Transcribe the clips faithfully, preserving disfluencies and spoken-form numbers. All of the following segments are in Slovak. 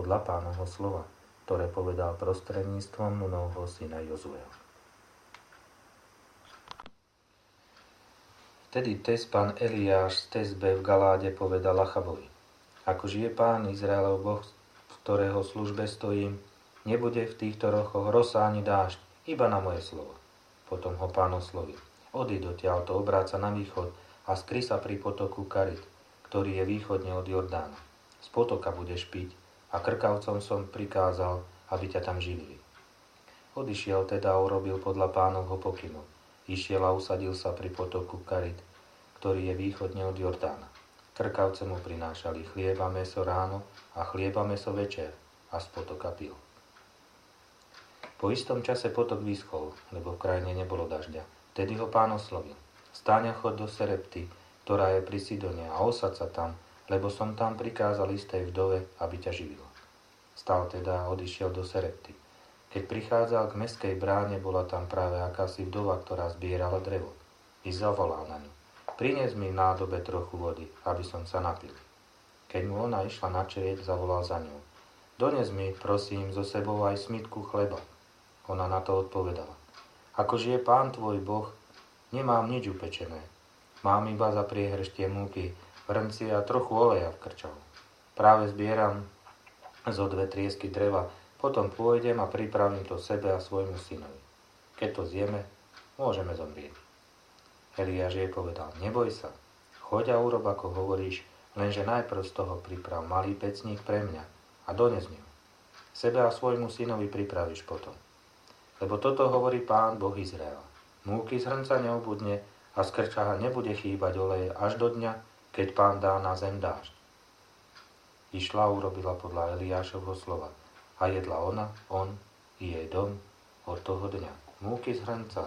podľa Pánovho slova, ktoré povedal prostredníctvom Núnovho syna Jozueho. Vtedy Tezpan Eliáš z Tezbe v Galáde povedal Achabovi: Ako žije Pán Izraelov Boh, v ktorého službe stojím, nebude v týchto rokoch rosa ani dážď, iba na moje slovo. Potom ho Pán oslovil: Odíď odtiaľto, obráť sa na východ a skry sa pri potoku Karit, ktorý je východne od Jordána. Z potoka budeš piť a krkavcom som prikázal, aby ťa tam živili. Odišiel teda a urobil podľa Pánovho pokynu. Išiel a usadil sa pri potoku Karit, ktorý je východne od Jordána. Krkavce mu prinášali chlieb a mäso ráno a chlieb a mäso večer a z potoka pil. Po istom čase potok vyschol, lebo v krajine nebolo dažďa. Vtedy ho Pán oslovil: Stáň a chod do Serepty, ktorá je pri Sidone, a osad sa tam, lebo som tam prikázal istej vdove, aby ťa živila. Stal teda a odišiel do Serepty. Keď prichádzal k mestskej bráne, bola tam práve akási vdova, ktorá zbierala drevo. I zavolal na ňu: Prines mi v nádobe trochu vody, aby som sa napil. Keď mu ona išla načerieť, zavolal za ňou: Dones mi, prosím, so sebou aj smitku chleba. Ona na to odpovedala: Ako žije Pán tvoj Boh, nemám nič upečené. Mám iba za priehrštie múky, hrnci a trochu oleja v krčavu. Práve zbieram zo dve triesky dreva, potom pôjdem a pripravím to sebe a svojmu synovi. Keď to zjeme, môžeme zomrieť. Eliáš jej povedal: Neboj sa, choď a urob, ako hovoríš, lenže najprv z toho priprav malý pecník pre mňa a dones mi ho. Sebe a svojmu synovi pripravíš potom. Lebo toto hovorí Pán Boh Izraela: Múky z hrnca neubudne a z krčaha nebude chýbať oleje až do dňa, keď Pán dá na zem dážď. Išla a urobila podľa Eliášovho slova a jedla ona, on i jej dom od toho dňa. Múky z hrnca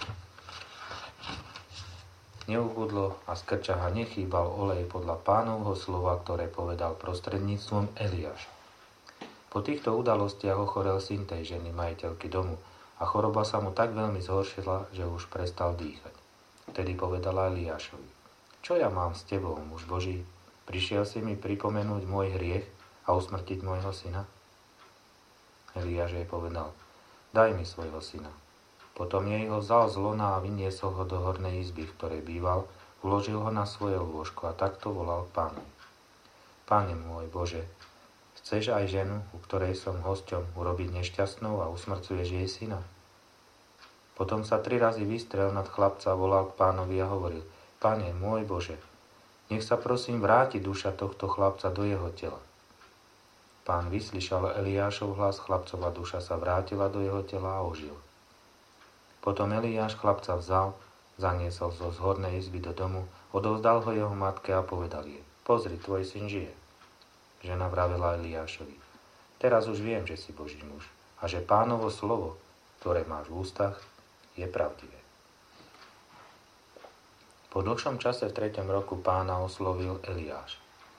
neubudlo a z krčaha nechýbal olej podľa Pánovho slova, ktoré povedal prostredníctvom Eliáša. Po týchto udalostiach ochorel syn tej ženy, majiteľky domu, a choroba sa mu tak veľmi zhoršila, že už prestal dýchať. Vtedy povedala Eliášovi: Čo ja mám s tebou, muž Boží? Prišiel si mi pripomenúť môj hriech a usmrtiť môjho syna? Eliáš jej povedal: Daj mi svojho syna. Potom jej ho vzal z lona a vyniesol ho do hornej izby, v ktorej býval, uložil ho na svoje lôžko a takto volal k Pánovi: Pane môj Bože, chceš aj ženu, u ktorej som hosťom, urobiť nešťastnou a usmrcuješ jej syna? Potom sa tri razy vystrel nad chlapca a volal k Pánovi a hovoril: Pane môj Bože, nech sa prosím vráti duša tohto chlapca do jeho tela. Pán vyslyšal Eliášov hlas, chlapcova duša sa vrátila do jeho tela a ožil. Potom Eliáš chlapca vzal, zaniesol zo zhornej izby do domu, odovzdal ho jeho matke a povedal jej: Pozri, tvoj syn žije. Žena vravela Eliášovi: Teraz už viem, že si Boží muž a že Pánovo slovo, ktoré máš v ústach, je pravdivé. Po dlhšom čase v treťom roku Pána oslovil Eliáš: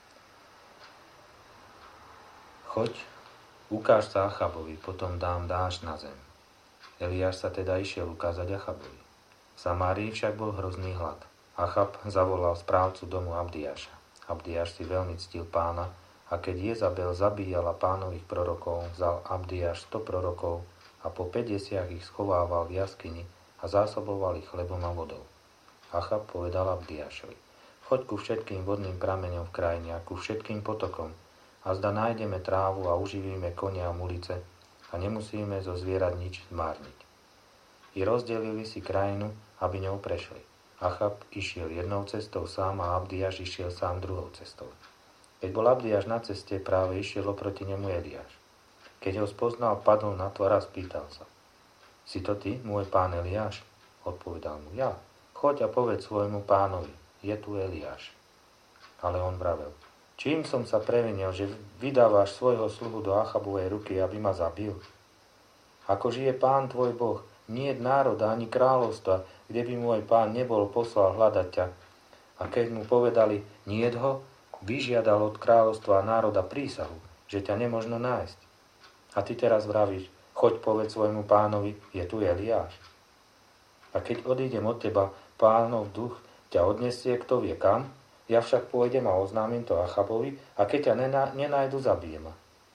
Choď, ukáž sa Achabovi, potom dám dážď na zem. Eliáš sa teda išiel ukázať Achabovi. V Samárii však bol hrozný hlad. Achab zavolal správcu domu Abdiáša. Abdiáš si veľmi ctil Pána, a keď Jezabel zabíjala Pánových prorokov, vzal Abdiáš sto prorokov a po päťdesiat ich schovával v jaskyni a zásoboval ich chlebom a vodou. Achab povedal Abdiášovi: Choď ku všetkým vodným prameňom v krajine a ku všetkým potokom, a zda nájdeme trávu a uživíme konia a mulice a nemusíme zo zvierat nič zmárniť. I rozdelili si krajinu, aby ňou prešli. Achab išiel jednou cestou sám a Abdiáš išiel sám druhou cestou. Keď bol Abdiáš na ceste, práve išiel oproti nemu Eliáš. Keď ho spoznal, padol na tvár a spýtal sa: Si to ty, môj pán Eliáš? Odpovedal mu: Ja. Choď a povedz svojmu pánovi: Je tu Eliáš. Ale on vravel: Čím som sa previnil, že vydávaš svojho sluhu do Achabovej ruky, aby ma zabil? Ako žije Pán tvoj Boh, nie je národa ani kráľovstva, kde by môj pán nebol poslal hľadať ťa. A keď mu povedali: Niet ho, vyžiadal od kráľovstva a národa prísahu, že ťa nemožno nájsť. A ty teraz vravíš: Choď povedz svojmu pánovi: Je tu Eliáš. A keď odídem od teba, Pánov duch ťa odnesie kto vie kam, ja však pôjdem a oznámim to Achabovi, a keď ťa nená, nenájdu, zabijem ma.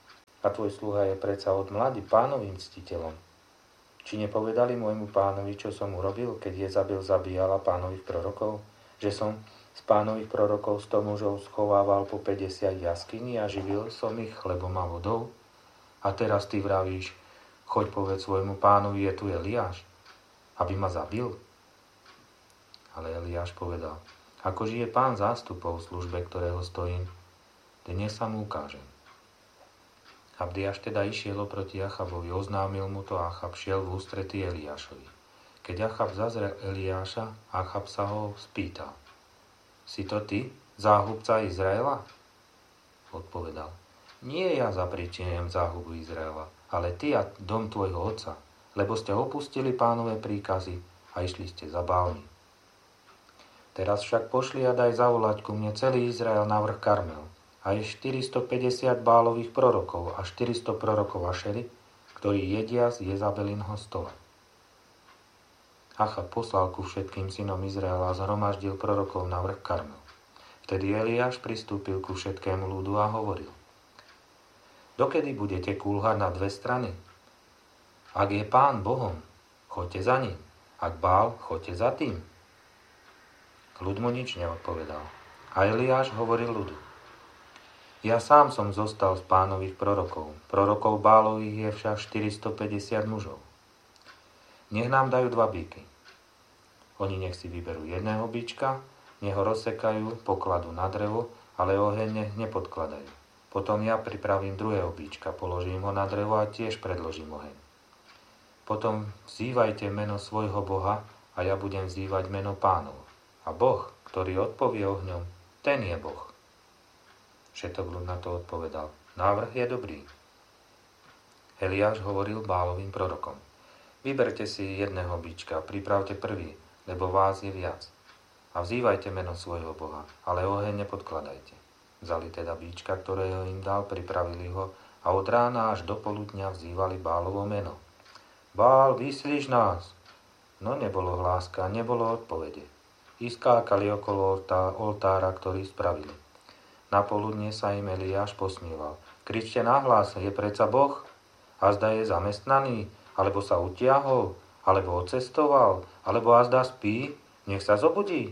A tvoj sluha je predsa od mladí pánovým ctiteľom. Či nepovedali môjmu pánovi, čo som urobil, keď Jezabil zabíjala pánových prorokov? Že som z pánových prorokov sto mužov schovával po päťdesiat jaskyní a živil som ich chlebom a vodou? A teraz ty vravíš, choď povedz svojmu pánovi, je tu Eliáš, aby ma zabil? Ale Eliáš povedal, ako žije pán zástupov v službe, ktorého stojím, dnes sa mu ukážem. Abdiáš teda išiel oproti Achabovi, oznámil mu to a Achab šiel v ústretí Eliášovi. Keď Achab zazrel Eliáša, Achab sa ho spýtal, si to ty, záhubca Izraela? Odpovedal, nie ja zapričinujem záhubu Izraela, ale ty a dom tvojho otca, lebo ste opustili pánové príkazy a išli ste za Bálmi. Teraz však pošli a daj zavolať ku mne celý Izrael na vrch Karmel, aj štyristopäťdesiat Bálových prorokov a štyristo prorokov Ašery, ktorí jedia z Jezabelinho stola. Achab poslal ku všetkým synom Izraela a zhromaždil prorokov na vrch Karmel. Vtedy Eliáš pristúpil ku všetkému ľudu a hovoril, dokedy budete kúlhať na dve strany? Ak je pán Bohom, choďte za ním, ak Bál, choďte za tým. Ľud mu nič neodpovedal. A Eliáš hovoril ľudu, ja sám som zostal z pánových prorokov, prorokov Bálových je však štyristopäťdesiat mužov. Nech nám dajú dva bíky. Oni nech si vyberú jedného bíčka, nech ho rozsekajú, pokladú na drevo, ale oheň nech nepodkladajú. Potom ja pripravím druhého bíčka, položím ho na drevo a tiež predložím oheň. Potom vzývajte meno svojho Boha a ja budem vzývať meno Pánov. A Boh, ktorý odpovie ohňom, ten je Boh. Všetok ľud na to odpovedal, návrh je dobrý. Eliáš hovoril Bálovým prorokom, vyberte si jedného bíčka, pripravte prvý, lebo vás je viac. A vzývajte meno svojho Boha, ale oheň nepodkladajte. Vzali teda bíčka, ktorého im dal, pripravili ho a od rána až do poludňa vzývali Bálovo meno. Bál, vyslíš nás! No nebolo hláska, nebolo odpovede. Iskákali okolo oltára, ktorý spravili. Napoludne sa im Eliáš posmieval. Kričte nahlas, je predsa Boh? Azda je zamestnaný, alebo sa utiahol, alebo odcestoval, alebo azda spí, nech sa zobudí.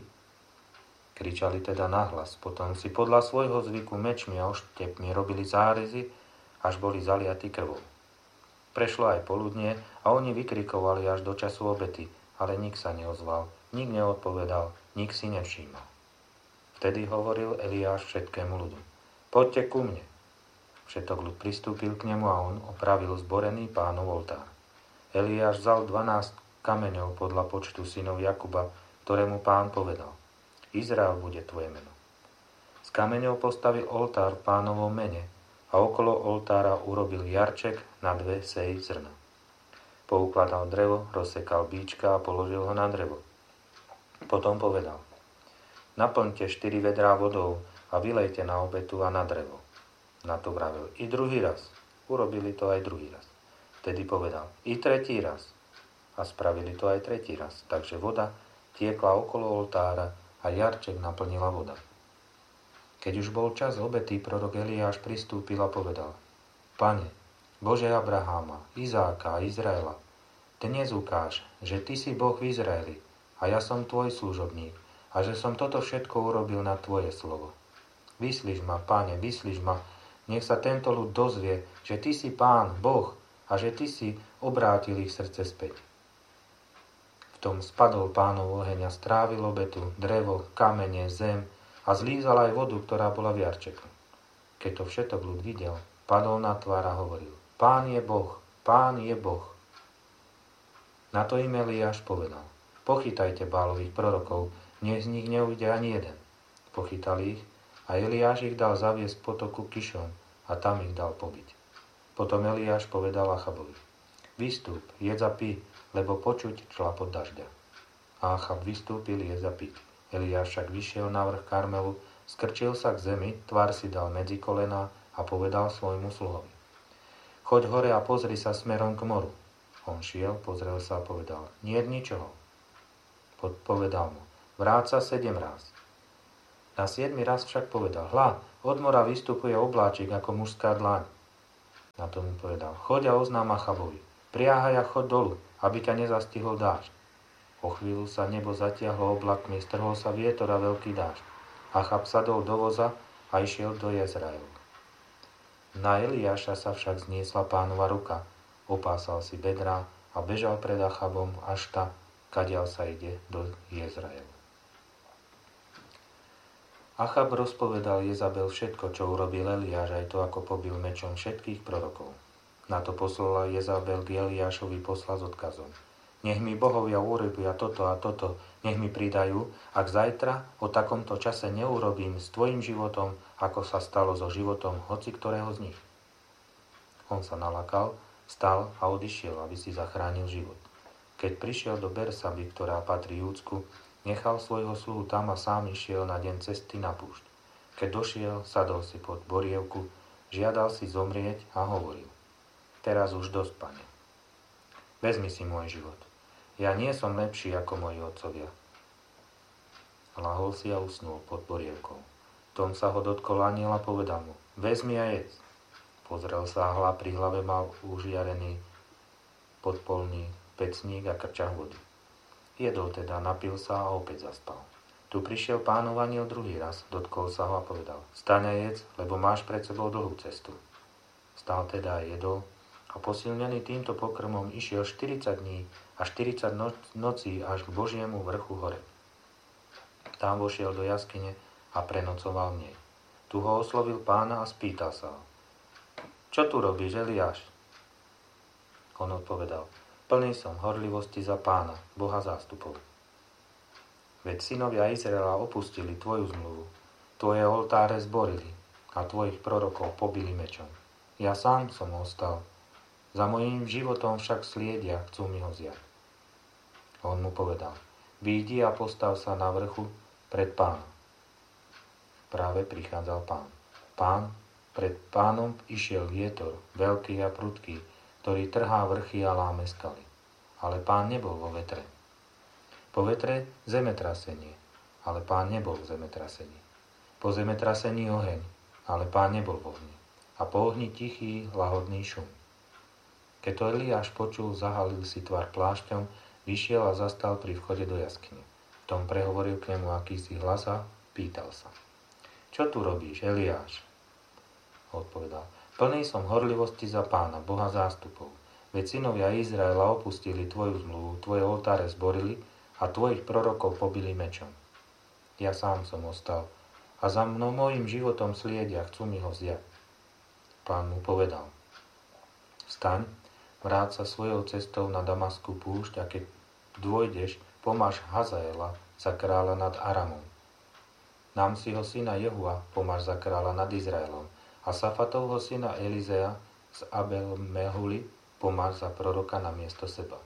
Kričali teda nahlas, potom si podľa svojho zvyku mečmi a oštepmi robili zárezy, až boli zaliatí krvou. Prešlo aj poludnie a oni vykrikovali až do času obety, ale nik sa neozval, nik neodpovedal, nik si nevšímal. Vtedy hovoril Eliáš všetkému ľudu. Poďte ku mne. Všetok ľud pristúpil k nemu a on opravil zborený pánov oltár. Eliáš vzal dvanásť kameňov podľa počtu synov Jakuba, ktorému pán povedal. Izrael bude tvoje meno. Z kameňov postavil oltár v pánovom mene a okolo oltára urobil jarček na dve seji zrna. Poukladal drevo, rozsekal bíčka a položil ho na drevo. Potom povedal. Naplňte štyri vedrá vodou a vylejte na obetu a na drevo. Na to vravel i druhý raz. Urobili to aj druhý raz. Vtedy povedal i tretí raz. A spravili to aj tretí raz. Takže voda tiekla okolo oltára a jarček naplnila voda. Keď už bol čas obety, prorok Eliáš pristúpil a povedal. Pane, Bože Abraháma, Izáka a Izraela, dnes ukáž, že ty si Boh v Izraeli a ja som tvoj služobník a že som toto všetko urobil na tvoje slovo. Vyslíš ma, Pane, vyslíš ma, nech sa tento ľud dozvie, že ty si Pán, Boh a že ty si obrátil ich srdce späť. V tom spadol Pánov oheň a strávil obetu, drevo, kamene, zem a zlízal aj vodu, ktorá bola v jarčeku. Keď to všetok ľud videl, padol na tvár a hovoril, Pán je Boh, Pán je Boh. Na to im Eliáš povedal, pochytajte Bálových prorokov, nech z nich neujde ani jeden. Pochytali ich a Eliáš ich dal zaviesť k potoku Kišon a tam ich dal pobiť. Potom Eliáš povedal Achabovi, vystúp, jedz a pí, lebo počuť šlapot dažďa. A Achab vystúpil, jedz a piť. Eliáš však vyšiel na vrch Karmelu, skrčil sa k zemi, tvár si dal medzi kolená a povedal svojmu sluhovi. Choď hore a pozri sa smerom k moru. On šiel, pozrel sa a povedal, nie je ničoho. Povedal mu, vráť sa sedem raz. Na siedmy raz však povedal, hľa, od mora vystupuje obláčik ako mužská dlaň. Na to mu povedal, choď a oznám Achabovi, priahaj a choď dolu, aby ťa nezastihol dážď. O chvíľu sa nebo zatiahlo oblakmi, strhol sa vietor a veľký dážď. Achab sadol do voza a išiel do Jezraelu. Na Eliáša sa však zniesla Pánova ruka, opásal si bedrá a bežal pred Achabom až ta, kadiaľ sa ide do Jezraelu. Achab rozpovedal Jezabel všetko, čo urobil Eliáš, aj to, ako pobil mečom všetkých prorokov. Na to poslala Jezabel k Eliášovi posla s odkazom. Nech mi bohovia urobia toto a toto, nech mi pridajú, ak zajtra o takomto čase neurobím s tvojim životom, ako sa stalo so životom hoci ktorého z nich. On sa nalakal, vstal a odišiel, aby si zachránil život. Keď prišiel do Bersaby, ktorá patrí Júdsku, nechal svojho sluhu tam a sám išiel na deň cesty na púšť. Keď došiel, sadol si pod borievku, žiadal si zomrieť a hovoril. Teraz už dosť, Pane. Vezmi si môj život. Ja nie som lepší ako moji otcovia. Lahol si a usnul pod borievkou. Tom sa ho dotkol anjel a povedal mu, vezmi a jedz. Pozrel sa a hľa, pri hlave mal užiarený podpolný pecník a krčach vody. Jedol teda, napil sa a opäť zaspal. Tu prišiel Pánov anjel druhý raz, dotkol sa ho a povedal, vstaň a jedz, lebo máš pred sebou dlhú cestu. Vstal teda a jedol a posilnený týmto pokrmom išiel štyridsať dní a štyridsať no- nocí až k Božiemu vrchu hore. Tam vošiel do jaskyne a prenocoval v nej. Tu ho oslovil Pána a spýtal sa ho, čo tu robíš, Eliáš? On odpovedal, plný som horlivosti za Pána, Boha zástupov. Veď synovia Izraela opustili tvoju zmluvu, tvoje oltáre zborili a tvojich prorokov pobili mečom. Ja sám som ostal, za mojím životom však sliedia, chcú mi ho vziať. On mu povedal, výjdi a postav sa na vrchu pred Pánom. Práve prichádzal Pán. Pán, pred Pánom išiel vietor, veľký a prudký, ktorý trhá vrchy a láme skaly. Ale Pán nebol vo vetre. Po vetre zemetrasenie, ale Pán nebol v zemetrasení. Po zemetrasení oheň, ale Pán nebol v ohni. A po ohni tichý, lahodný šum. Keď to Eliáš počul, zahalil si tvár plášťom, vyšiel a zastal pri vchode do jaskyne. V tom prehovoril k nemu akýsi hlas a pýtal sa. Čo tu robíš, Eliáš? Odpovedal. Plný som horlivosti za Pána, Boha zástupov. Veď synovia Izraela opustili tvoju zmluvu, tvoje oltáre zborili a tvojich prorokov pobili mečom. Ja sám som ostal a za mnou mojim životom sliedia, chcú mi ho vziať. Pán mu povedal. Vstaň, vráť sa svojou cestou na Damaskú púšť a keď dôjdeš, pomáš Hazaela za kráľa nad Aramom. Namsiho syna Jehua pomáš za kráľa nad Izraelom a Safatovho syna Elizea z Abel Mehuli pomáš za proroka na miesto seba.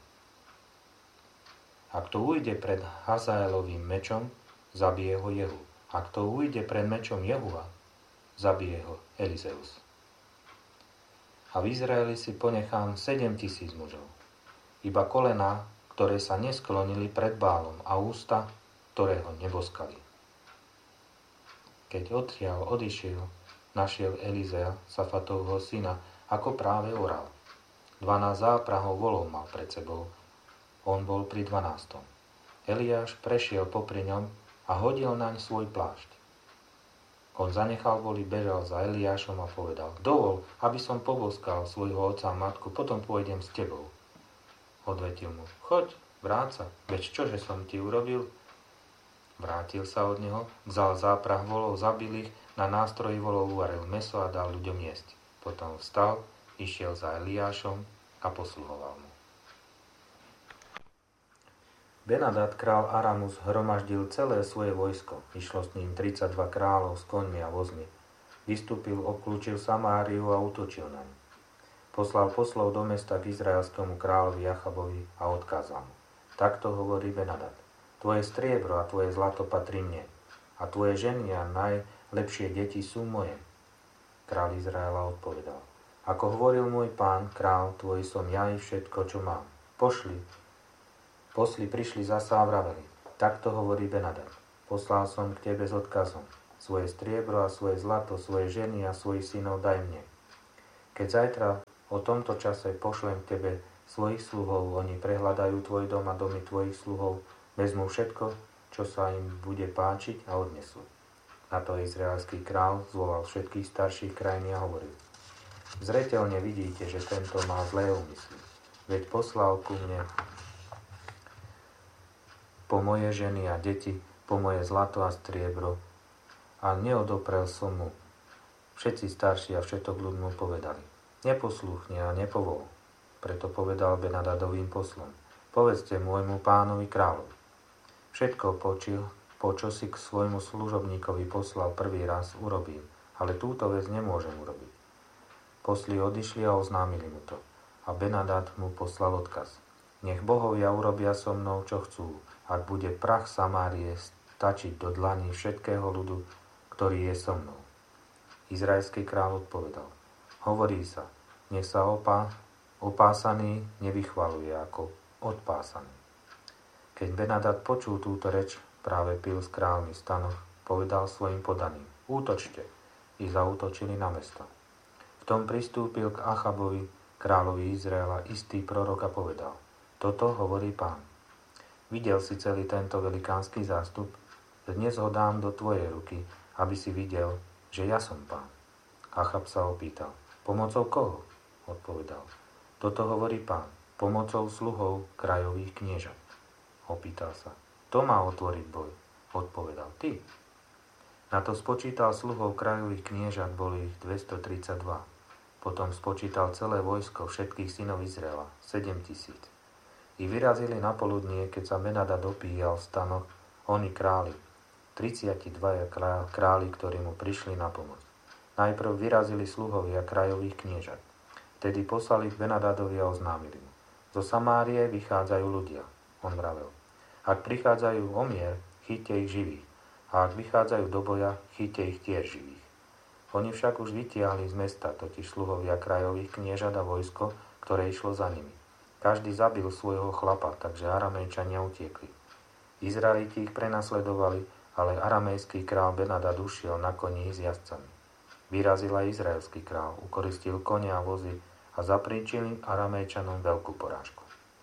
Ak to ujde pred Hazaelovým mečom, zabije ho Jehu. Ak to ujde pred mečom Jehua, zabije ho Elizeus. A v Izraeli si ponechám sedem tisíc mužov. Iba kolená, ktoré sa nesklonili pred Bálom a ústa, ktoré ho neboskali. Keď odtiaľ odišiel, našiel Elizea, Safatovho syna, ako práve oral. Dvanásť záprahov volov mal pred sebou. On bol pri dvanástom. Eliáš prešiel popri ňom a hodil naň svoj plášť. On zanechal boli, bežal za Eliášom a povedal, dovol, aby som poboskal svojho otca a matku, potom pôjdem s tebou. Odvetil mu, choď, vráť sa, veď čože som ti urobil? Vrátil sa od neho, vzal záprah volov, zabil ich, na nástroji volov uvaril mäso a dal ľuďom jesť. Potom vstal, išiel za Eliášom a posluhoval mu. Benadad, král Aramu, zhromaždil celé svoje vojsko. Išlo s ním tridsaťdva kráľov s koňmi a vozmi. Vystúpil, obklúčil Samáriu a útočil na ňu. Poslal poslov do mesta k izraelskému kráľovi Achabovi a odkázal mu. Takto hovorí Benadad. Tvoje striebro a tvoje zlato patrí mne. A tvoje ženy a najlepšie deti sú moje. Kráľ Izraela odpovedal. Ako hovoril môj pán, král, tvoj som ja i všetko, čo mám. Pošli. Posli prišli zasa a vraveli. Takto hovorí Benadad. Poslal som k tebe s odkazom. Svoje striebro a svoje zlato, svoje ženy a svojich synov daj mne. Keď zajtra o tomto čase pošlem k tebe svojich sluhov, oni prehľadajú tvoj dom a domy tvojich sluhov, vezmú všetko, čo sa im bude páčiť a odnesú. Na to izraelský král zvolal všetkých starších krajín a hovoril: Zreteľne vidíte, že tento má zlé úmysly. Veď poslal ku mne po moje ženy a deti, po moje zlato a striebro a neodoprel som mu. Všetci starší a všetok ľud mu povedali: Neposlúchne a nepovol. Preto povedal Benadadovým poslom: Povedzte môjmu pánovi kráľovi. Všetko počil, po čo si k svojmu služobníkovi poslal prvý raz, urobím, ale túto vec nemôžem urobiť. Posli odišli a oznámili mu to. A Benadad mu poslal odkaz: Nech bohovia urobia so mnou, čo chcú, ak bude prach Samárie stačiť do dlaní všetkého ľudu, ktorý je so mnou. Izraelský kráľ odpovedal: Hovorí sa, nech sa opá, opásaný nevychvaluje ako odpásaný. Keď Benadad počul túto reč, práve pil s kráľmi v stanoch, povedal svojim podaným: Útočte! I zaútočili na mesto. V tom pristúpil k Achabovi, kráľovi Izraela, istý prorok a povedal: Toto hovorí Pán. Videl si celý tento velikánsky zástup? Dnes ho dám do tvojej ruky, aby si videl, že ja som Pán. Achab sa opýtal: Pomocou koho? Odpovedal: Toto hovorí Pán, pomocou sluhov krajových kniežat. Opýtal sa: Kto má otvoriť boj? Odpovedal: Ty. Na to spočítal sluhov krajových kniežat, boli ich dvestotridsaťdva. Potom spočítal celé vojsko všetkých synov Izraela, sedem tisíc. I vyrazili na poludnie, keď sa Benadad dopíjal v stanoch, oni králi, tridsaťdvaja králi, ktorí mu prišli na pomoc. Najprv vyrazili sluhovia krajových kniežat. Tedy poslali k Benadadovi a oznámili mu: Zo Samárie vychádzajú ľudia. On vravel: Ak prichádzajú o mier, chyťte ich živých. A ak vychádzajú do boja, chyťte ich tiež živých. Oni však už vytiahli z mesta, totiž sluhovia krajových kniežat a vojsko, ktoré išlo za nimi. Každý zabil svojho chlapa, takže Aramejčania utiekli. Izraeliti ich prenasledovali, ale aramejský král Benadad ušiel na koni s jazdcami. Vyrazil aj izraelský král, ukoristil kone a vozy a zapríčili Aramejčanom veľkú porážku.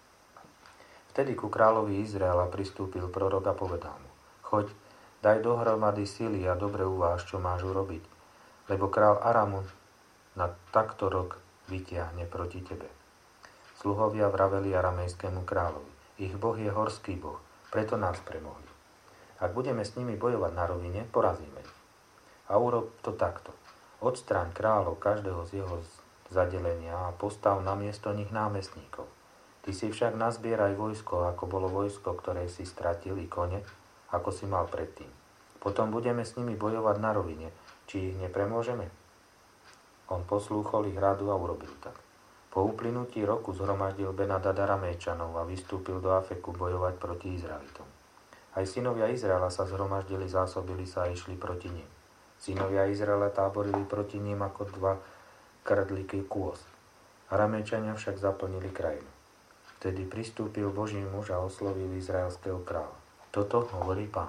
Vtedy ku kráľovi Izraela pristúpil prorok a povedal mu: Choď, daj dohromady sily a dobre uváž, čo máš urobiť, lebo král Aramu na takto rok vytiahne proti tebe. Sluhovia vraveli aramejskému kráľovi: Ich boh je horský boh, preto nás premohli. Ak budeme s nimi bojovať na rovine, porazíme ich. A urob to takto: Odstráň kráľov každého z jeho zadelenia a postav na miesto nich námestníkov. Ty si však nazbieraj vojsko, ako bolo vojsko, ktoré si stratil, i kone, ako si mal predtým. Potom budeme s nimi bojovať na rovine, či ich nepremôžeme. On poslúchol ich radu a urobil tak. Po uplynutí roku zhromaždil Benadad Aramejčanov a vystúpil do Afeku bojovať proti Izraelitom. Aj synovia Izraela sa zhromaždili, zásobili sa a išli proti nim. Synovia Izraela táborili proti ním ako dva krdliky kôz. Aramejčania však zaplnili krajinu. Vtedy pristúpil Boží muž a oslovil izraelského kráľa: Toto hovorí Pán.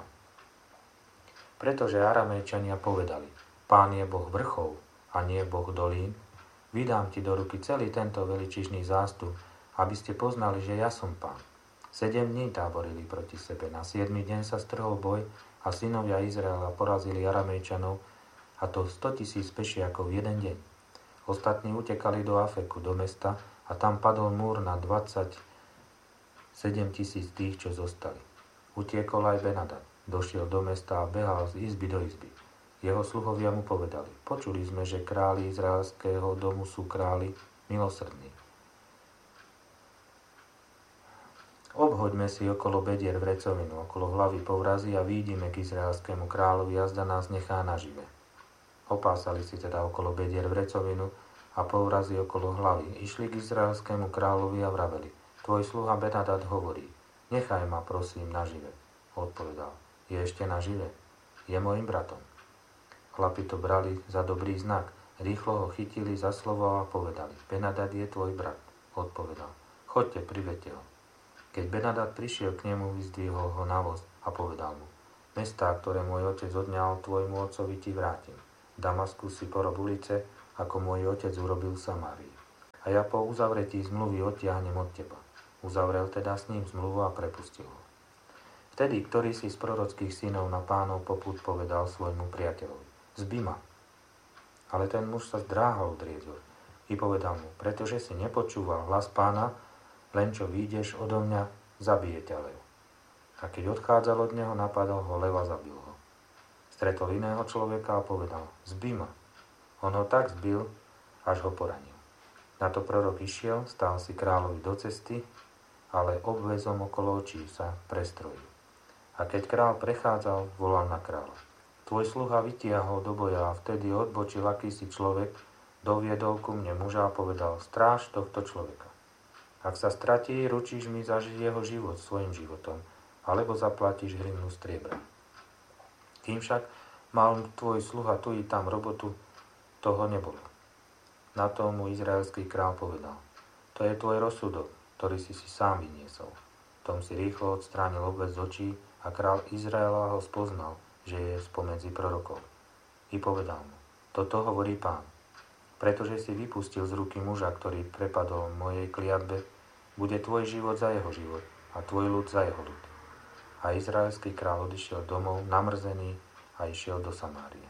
Pretože Aramejčania povedali: Pán je Boh vrchov a nie Boh dolín, vydám ti do ruky celý tento veličižný zástup, aby ste poznali, že ja som Pán. Sedem dní táborili proti sebe. Na siedmy deň sa strhol boj a synovia Izraela porazili Aramejčanov, a to stotisíc pešiakov v jeden deň. Ostatní utekali do Afeku, do mesta, a tam padol múr na dvadsaťsedem tisíc tých, čo zostali. Utiekol aj Benadad. Došiel do mesta a behal z izby do izby. Jeho sluhovia mu povedali: Počuli sme, že králi izraelského domu sú králi milosrdní. Obhoďme si okolo bedier vrecovinu, okolo hlavy povrazy a výjdime k izraelskému kráľovi, jazda nás nechá nažive. Opásali si teda okolo bedier vrecovinu a povrazy okolo hlavy. Išli k izraelskému kráľovi a vraveli: Tvoj sluha Benadad hovorí: Nechaj ma, prosím, nažive. Odpovedal: Je ešte nažive? Je môjim bratom. Chlapi to brali za dobrý znak. Rýchlo ho chytili za slovo a povedali: Benadad je tvoj brat. Odpovedal: Choďte, privedte ho. Keď Benadad prišiel k nemu, vyzdvihol ho na voz a povedal mu: Mestá, ktoré môj otec odňal tvojmu otcovi, ti vrátim. V Damasku si porob ulice ako môj otec urobil v Samárii. A ja po uzavretí zmluvy odtiahnem od teba. Uzavrel teda s ním zmluvu a prepustil ho. Vtedy, ktorý si z prorockých synov na pánov popud povedal svojmu priateľovi: Zbi ma. Ale ten muž sa zdráhal odrieť ho i povedal mu: Pretože si nepočúval hlas pána, len čo výjdeš odo mňa, zabije ťa lev. A keď odchádzal od neho, napadal ho lev a zabil ho. Stretol iného človeka a povedal: Zbi ma. On ho tak zbil, až ho poranil. Na to prorok išiel, stál si kráľovi do cesty, ale obväzom okolo očí sa prestrojil. A keď kráľ prechádzal, volal na kráľa: Tvoj sluha vytiahol do boja a vtedy odbočil akýsi človek, doviedol ku mne muža a povedal: Stráž tohto človeka. Ak sa stratí, ručíš mi za jeho život svojim životom, alebo zaplatíš hrivnu striebra. Kým však mal tvoj sluha tu i tam robotu, toho nebolo. Na to mu izraelský král povedal: To je tvoj rozsudok, ktorý si si sám vyniesol. Tom si rýchlo odstránil obväz z očí a král Izraela ho spoznal, že je spomedzi prorokov. I povedal mu: Toto hovorí Pán. Pretože si vypustil z ruky muža, ktorý prepadol mojej kliatbe, bude tvoj život za jeho život a tvoj ľud za jeho ľud. A izraelský král odišiel domov namrzený a išiel do Samárie.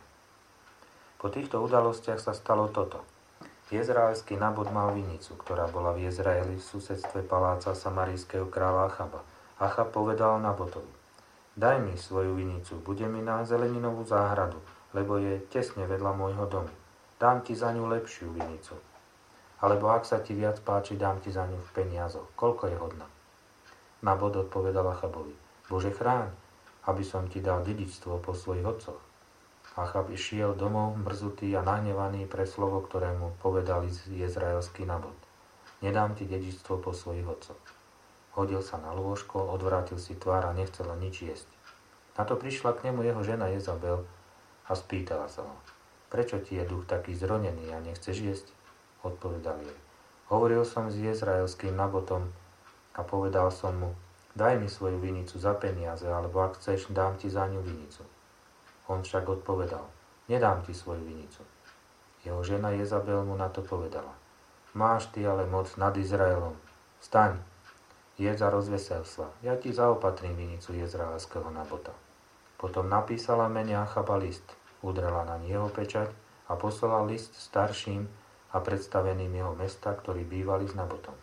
Po týchto udalostiach sa stalo toto. Jezraelský Nabot mal vinicu, ktorá bola v Jezraeli v susedstve paláca samarijského kráľa Achaba. Achab povedal Nabotovi: Daj mi svoju vinicu, bude mi na zeleninovú záhradu, lebo je tesne vedľa môjho domu. Dám ti za ňu lepšiu vinicu. Alebo ak sa ti viac páči, dám ti za ňu v peniazoch. Koľko je hodná? Nabot odpovedal Achabovi: Bože chráň, aby som ti dal dedičstvo po svojich otcoch. Achab išiel domov mrzutý a nahnevaný pre slovo, ktorému povedal jezraelský Nabot: Nedám ti dedičstvo po svojich otcoch. Hodil sa na lôžko, odvrátil si tvár a nechcel nič jesť. Na to prišla k nemu jeho žena Jezabel a spýtala sa ho: Prečo ti je duch taký zronený a nechceš jesť? Odpovedal jej: Hovoril som s jezraelským Nabotom a povedal som mu: Daj mi svoju vinicu za peniaze, alebo ak chceš, dám ti za ňu vinicu. On však odpovedal: Nedám ti svoju vinicu. Jeho žena Jezabel mu na to povedala: Máš ty ale moc nad Izraelom. Vstaň, jedz a rozvesel sa. Ja ti zaopatrím vinicu jezraelského Nabota. Potom napísala mene Achaba list, udrela na jeho pečať a poslala list starším a predstaveným jeho mesta, ktorí bývali s Nabotom.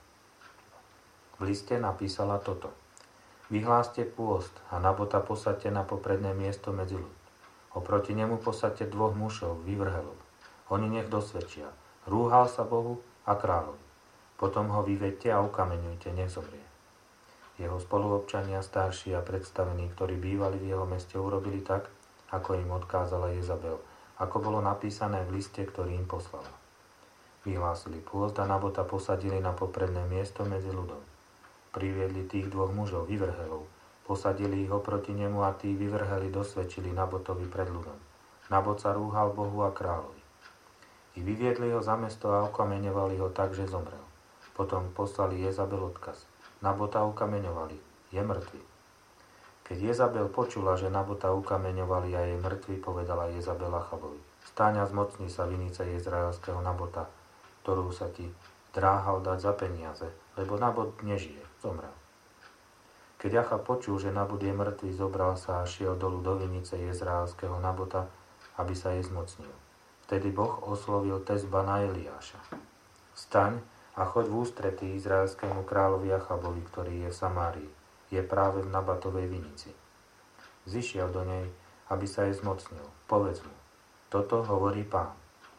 V liste napísala toto: Vyhláste pôst a Nabota posaďte na popredné miesto medzi ľud. Oproti nemu posaďte dvoch mužov, vyvrhelov. Oni nech dosvedčia: Rúhal sa Bohu a kráľovi. Potom ho vyvedte a ukameňujte, nech zomrie. Jeho spoluobčania, starší a predstavení, ktorí bývali v jeho meste, urobili tak, ako im odkázala Jezabel, ako bolo napísané v liste, ktorý im poslala. Vyhlásili pôst a Nabota posadili na popredné miesto medzi ľudom. Priviedli tých dvoch mužov, vyvrhelov, posadili ich oproti nemu a tí vyvrheli dosvedčili Nabotovi pred ľudom. Nabot sa rúhal Bohu a kráľovi. I vyviedli ho za mesto a ukameňovali ho tak, že zomrel. Potom poslali Jezabel odkaz: Nabota ukameňovali, je mŕtvy. Keď Jezabel počula, že Nabota ukameňovali a je mŕtvy, povedala Jezabel Achabovi: Stáň a zmocni sa vinice jezraelského Nabota, ktorú sa ti dráhal dať za peniaze, lebo Nabot nežije, zomrel. Keď Achab počul, že Nabot je mŕtvy, zobral sa a šiel dolu do vinice jezraelského Nabota, aby sa jej zmocnil. Vtedy Boh oslovil Tezba na Eliáša: Vstaň a choď v ústretí izraelskému kráľovi Achabovi, ktorý je v Samárii, je práve v Nabatovej vinici. Zišiel do nej, aby sa jej zmocnil. Povedz mu: Toto hovorí Pán.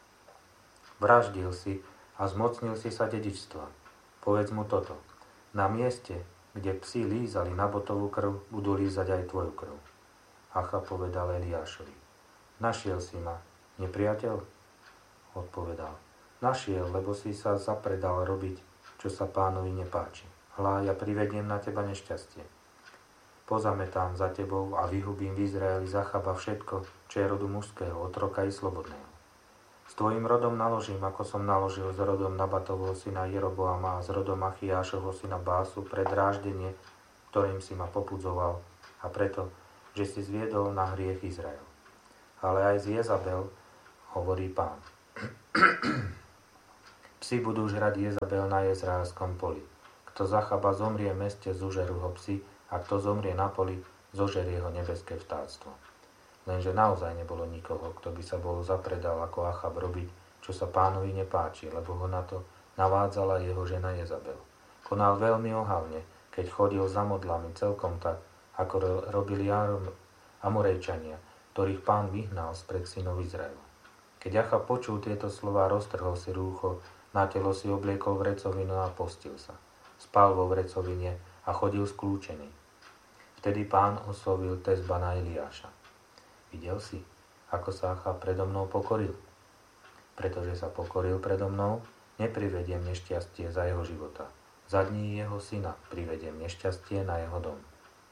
Vraždil si a zmocnil si sa dedičstva. Povedz mu toto: Na mieste, kde psi lízali Nabotovú krv, budú lízať aj tvoju krv. Achab povedal Eliášovi: Našiel si ma, nepriateľ? Odpovedal: Našiel, lebo si sa zapredal robiť, čo sa Pánovi nepáči. Hlá, ja privediem na teba nešťastie. Pozametám za tebou a vyhubím v Izraeli z Achaba všetko, čo je rodu mužského, otroka i slobodného. S tvojim rodom naložím, ako som naložil s rodom Nabatovho syna Jeroboama a s rodom Achiášovho syna Básu pre dráždenie, ktorým si ma popudzoval, a preto, že si zviedol na hriech Izrael. Ale aj z Jezabel, hovorí Pán: Psi budú žrať Jezabel na Jezraelskom poli. Kto z Achaba zomrie v meste, zužerú ho psi, a kto zomrie na poli, zožerie ho nebeské vtáctvo. Lenže naozaj nebolo nikoho, kto by sa bol zapredal ako Achab robiť, čo sa pánovi nepáči, lebo ho na to navádzala jeho žena Jezabel. Konal veľmi ohavne, keď chodil za modlami celkom tak, ako robili Amorejčania, ktorých pán vyhnal spred synov Izraela. Keď Achab počul tieto slová, roztrhol si rúcho, na telo si obliekol vrecovinu a postil sa. Spal vo vrecovine a chodil skľúčený. Vtedy pán oslovil Tezbana Eliáša. Videl si, ako sa Achab predo mnou pokoril? Pretože sa pokoril predo mnou, neprivediem nešťastie za jeho života. Za dní jeho syna privediem nešťastie na jeho dom.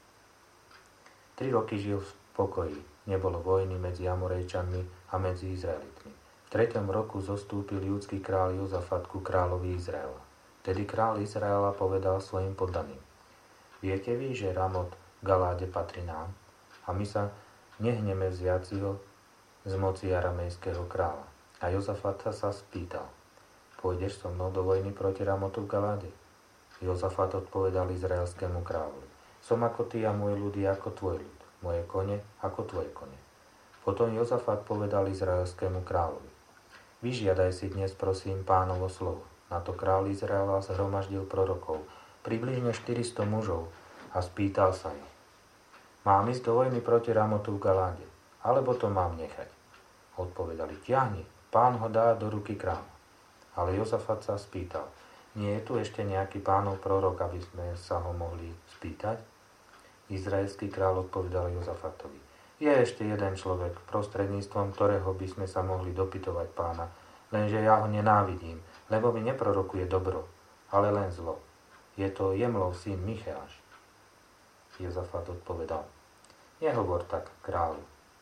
Tri roky žil v pokoji. Nebolo vojny medzi Amorejčanmi a medzi Izraelitmi. V treťom roku zostúpil judský kráľ Jozafat ku kráľovi Izraela. Tedy kráľ Izraela povedal svojim poddaným. Viete vy, že Ramot v Galáde patrí nám? A my sa nehneme vziaci ho z moci aramejského kráľa. A Jozafat sa spýtal. Pôjdeš so mnou do vojny proti Ramotu v Galáde? Jozafat odpovedal izraelskému kráľovi. Som ako ty a môj ľud je ako tvoj ľud. Moje kone ako tvoje kone. Potom Jozafat povedal izraelskému kráľovi. Vyžiadaj si dnes, prosím, pánovo slovo. Na to kráľ Izraela zhromaždil prorokov, približne štyristo mužov, a spýtal sa ich. Mám ísť do vojny proti Ramotu v Galáde, alebo to mám nechať? Odpovedali, ťahni, pán ho dá do ruky kráľa. Ale Jozafat sa spýtal, nie je tu ešte nejaký pánov prorok, aby sme sa ho mohli spýtať? Izraelský kráľ odpovedal Jozafatovi. Je ešte jeden človek, prostredníctvom ktorého by sme sa mohli dopytovať pána, lenže ja ho nenávidím, lebo mi neprorokuje dobro, ale len zlo. Je to Jemlov syn Micheáš. Jozafat odpovedal. Nehovor tak, kráľu.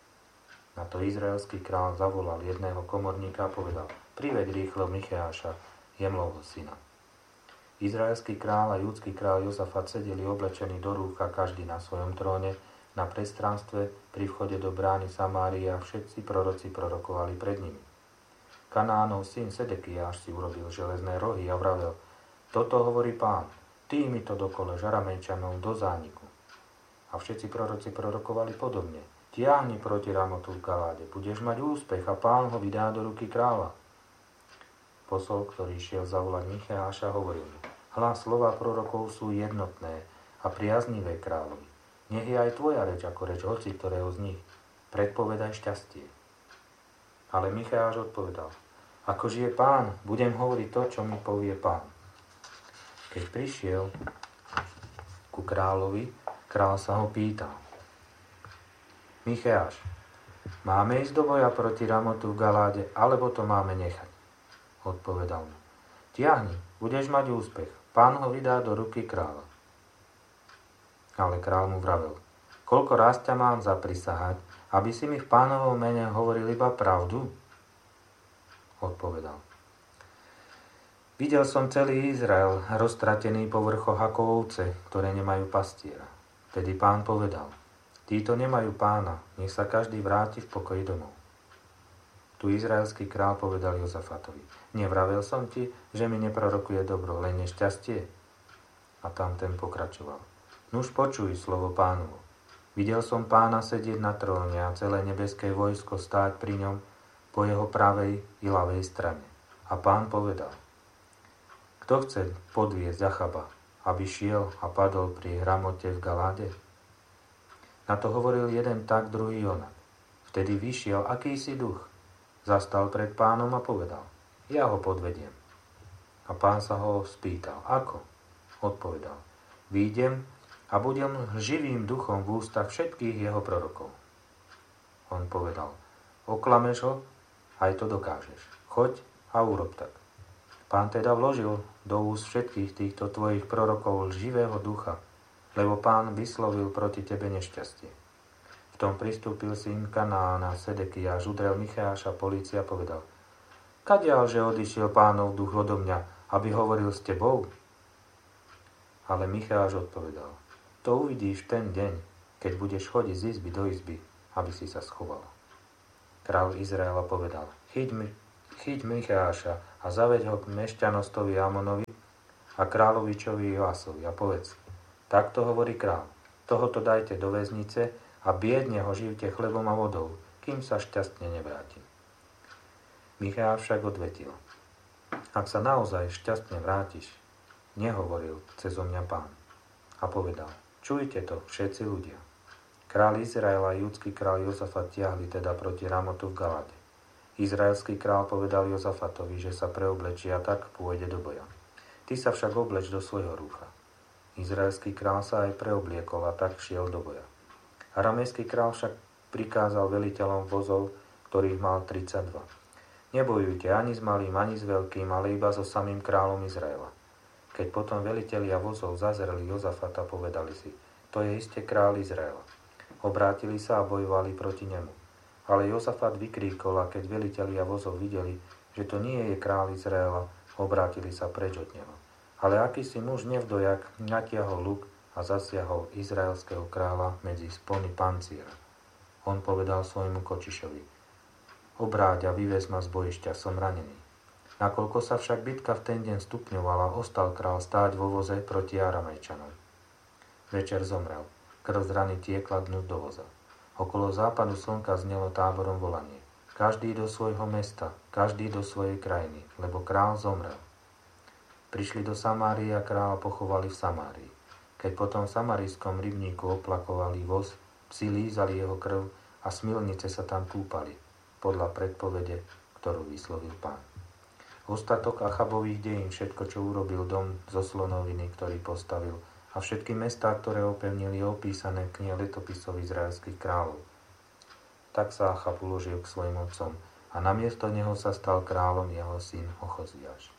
Na to izraelský kráľ zavolal jedného komorníka a povedal. Priveď rýchlo Micheáša, Jemlovho syna. Izraelský kráľ a judský kráľ Jozafat sedeli oblečení do rúcha každý na svojom tróne na priestranstve pri vchode do brány Samárie a všetci proroci prorokovali pred nimi. Kanánov syn Sedekiáš si urobil železné rohy a vravel, toto hovorí pán, ty mi to dokole Aramejčanov do zániku. A všetci proroci prorokovali podobne. Tiahni proti Ramotu v Galáde, budeš mať úspech a pán ho vydá do ruky kráľa. Posol, ktorý šiel zavolať Micheáša, hovoril mu, hlas slova prorokov sú jednotné a priaznivé kráľovi. Nech je aj tvoja reč ako reč hoci ktorého z nich. Predpovedaj šťastie. Ale Micheáš odpovedal, ako žije pán, budem hovoriť to, čo mi povie pán. Keď prišiel ku kráľovi, kráľ sa ho pýtal. Micheáš, máme ísť do boja proti Ramotu v Galáde, alebo to máme nechať? Odpovedal mu. Tiahni, budeš mať úspech. Pán ho vydá do ruky kráľa. Ale kráľ mu vravel. Koľko raz ťa mám zaprisahať, aby si mi v pánovom mene hovoril iba pravdu? Odpovedal. Videl som celý Izrael roztratený po vrchoch ako ovce, ktoré nemajú pastiera. Tedy pán povedal. Títo nemajú pána, nech sa každý vráti v pokoji domov. Tu izraelský král povedal Jozafatovi. Nevravel som ti, že mi neprorokuje dobro, len nešťastie? A tam ten pokračoval. Nuž počuj slovo pánovo. Videl som pána sedieť na tróne a celé nebeské vojsko stáť pri ňom po jeho pravej i ľavej strane. A pán povedal. Kto chce podviesť Achaba, aby šiel a padol pri Ramote v Galáde? Na to hovoril jeden tak, druhý onak. Vtedy vyšiel akýsi duch. Zastal pred pánom a povedal. Ja ho podvediem. A pán sa ho spýtal. Ako? Odpovedal. Výjdem a budem živým duchom v ústach všetkých jeho prorokov. On povedal. Oklameš ho? Aj to dokážeš. Choď a urob tak. Pán teda vložil do úst všetkých týchto tvojich prorokov živého ducha, lebo pán vyslovil proti tebe nešťastie. V tom pristúpil syn Kanána, Sedekiáš, udrel Micheáša, polícia povedal. Kadiaľ, že odišiel pánov duch odo mňa, aby hovoril s tebou? Ale Micheáš odpovedal. To uvidíš ten deň, keď budeš chodiť z izby do izby, aby si sa schoval. Král Izraela povedal. Chyť mi chyť Micháša a zaveď ho k mešťanostovi Amonovi a kráľovičovi Joasovi a povedz, takto hovorí král, tohoto dajte do väznice a biedne ho živte chlebom a vodou, kým sa šťastne nevráti. Micháš však odvetil, ak sa naozaj šťastne vrátiš, nehovoril cezo mňa Pán. A povedal, čujte to všetci ľudia. Král Izraela a judský král Jozafat tiahli teda proti Ramotu v Galade. Izraelský král povedal Jozafatovi, že sa preoblečí a tak pôjde do boja. Ty sa však obleč do svojho rúcha. Izraelský král sa aj preobliekol a tak šiel do boja. Aramejský král však prikázal veliteľom vozov, ktorých mal tridsaťdva. Nebojujte ani s malým, ani s veľkým, ale iba so samým kráľom Izraela. Keď potom velitelia vozov zazreli Jozafata, povedali si, to je iste kráľ Izraela. Obrátili sa a bojovali proti nemu. Ale Jozafat vykríkol a keď velitelia vozov videli, že to nie je kráľ Izraela, obrátili sa preč od neho. Ale akýsi muž nevdojak natiahol luk a zasiahol izraelského kráľa medzi spony panciera. On povedal svojmu kočišovi, obráť a vyvez ma z bojišťa, som ranený. Nakoľko sa však bitka v ten deň stupňovala, ostal král stáť vo voze proti Aramejčanom. Večer zomrel, krv z rany tiekla dnu do voza. Okolo západu slnka znelo táborom volanie. Každý do svojho mesta, každý do svojej krajiny, lebo král zomrel. Prišli do Samárie a kráľa pochovali v Samárii. Keď potom v samarijskom rybníku oplakovali voz, psi lízali jeho krv a smilnice sa tam kúpali, podľa predpovede, ktorú vyslovil Pán. Ostatok Achabových dejín, všetko, čo urobil dom zo slonoviny, ktorý postavil, a všetky mestá, ktoré opevnili, opísané v knihe letopisov izraelských kráľov. Tak sa Achab uložil k svojim otcom a namiesto neho sa stal kráľom jeho syn Ochoziáš.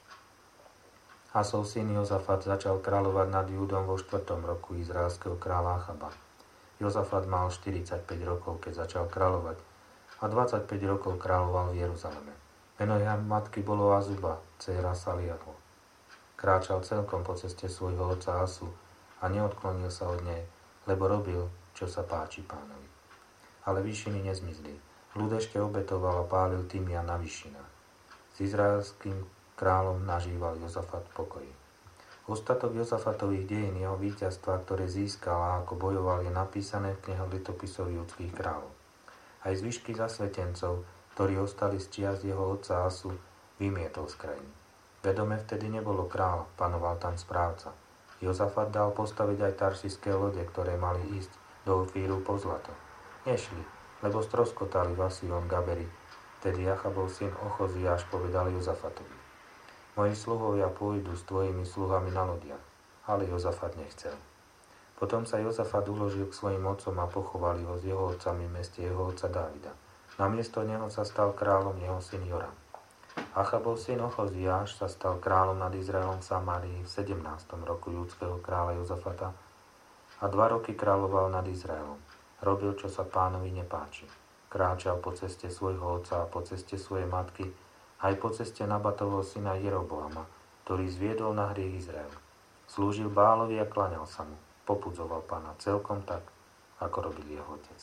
Asov syn Jozafat začal kráľovať nad Júdom vo štvrtom roku izraelského kráľa Achaba. Jozafat mal štyridsaťpäť rokov, keď začal kráľovať a dvadsaťpäť rokov kráľoval v Jeruzaleme. Meno jeho matky bolo Azuba, dcéra Saliahu. Kráčal celkom po ceste svojho otca Asu a neodklonil sa od nej, lebo robil, čo sa páči Pánovi. Ale výšiny nezmizli. Ľud ešte obetoval a pálil tymian na výšinách. S izraelským kráľom nažíval Jozafat pokoj. Ostatok Jozafatových dejín, jeho víťazstva, ktoré získal a ako bojoval, je napísané v knihe letopisov judských kráľov. Aj zvyšky zasvetencov, ktorí ostali z čias jeho otca Asu, vymietol z krajiny. Vedome vtedy nebolo kráľa, panoval tam správca. Jozafat dal postaviť aj taršiské lode, ktoré mali ísť do Ofíru po zlato. Nešli, lebo stroskotali v Asión Gaberi. Tedy Achabov syn Ochoziáš povedal Jozafatovi, moji sluhovia pôjdu s tvojimi sluhami na lodiach, ale Jozafat nechcel. Potom sa Jozafat uložil k svojim otcom a pochovali ho s jeho otcami v meste jeho otca Dávida. Namiesto neho sa stal kráľom jeho syn Joram. Achabov syn Ochoziáš sa stal kráľom nad Izraelom v Samárii v sedemnástom roku judského kráľa Jozafata a dva roky kráľoval nad Izraelom. Robil, čo sa Pánovi nepáči. Kráčal po ceste svojho otca a po ceste svojej matky, aj po ceste Nabatovho syna Jeroboama, ktorý zviedol na hriech Izrael. Slúžil Bálovi a klaňal sa mu. Popudzoval Pána celkom tak, ako robil jeho otec.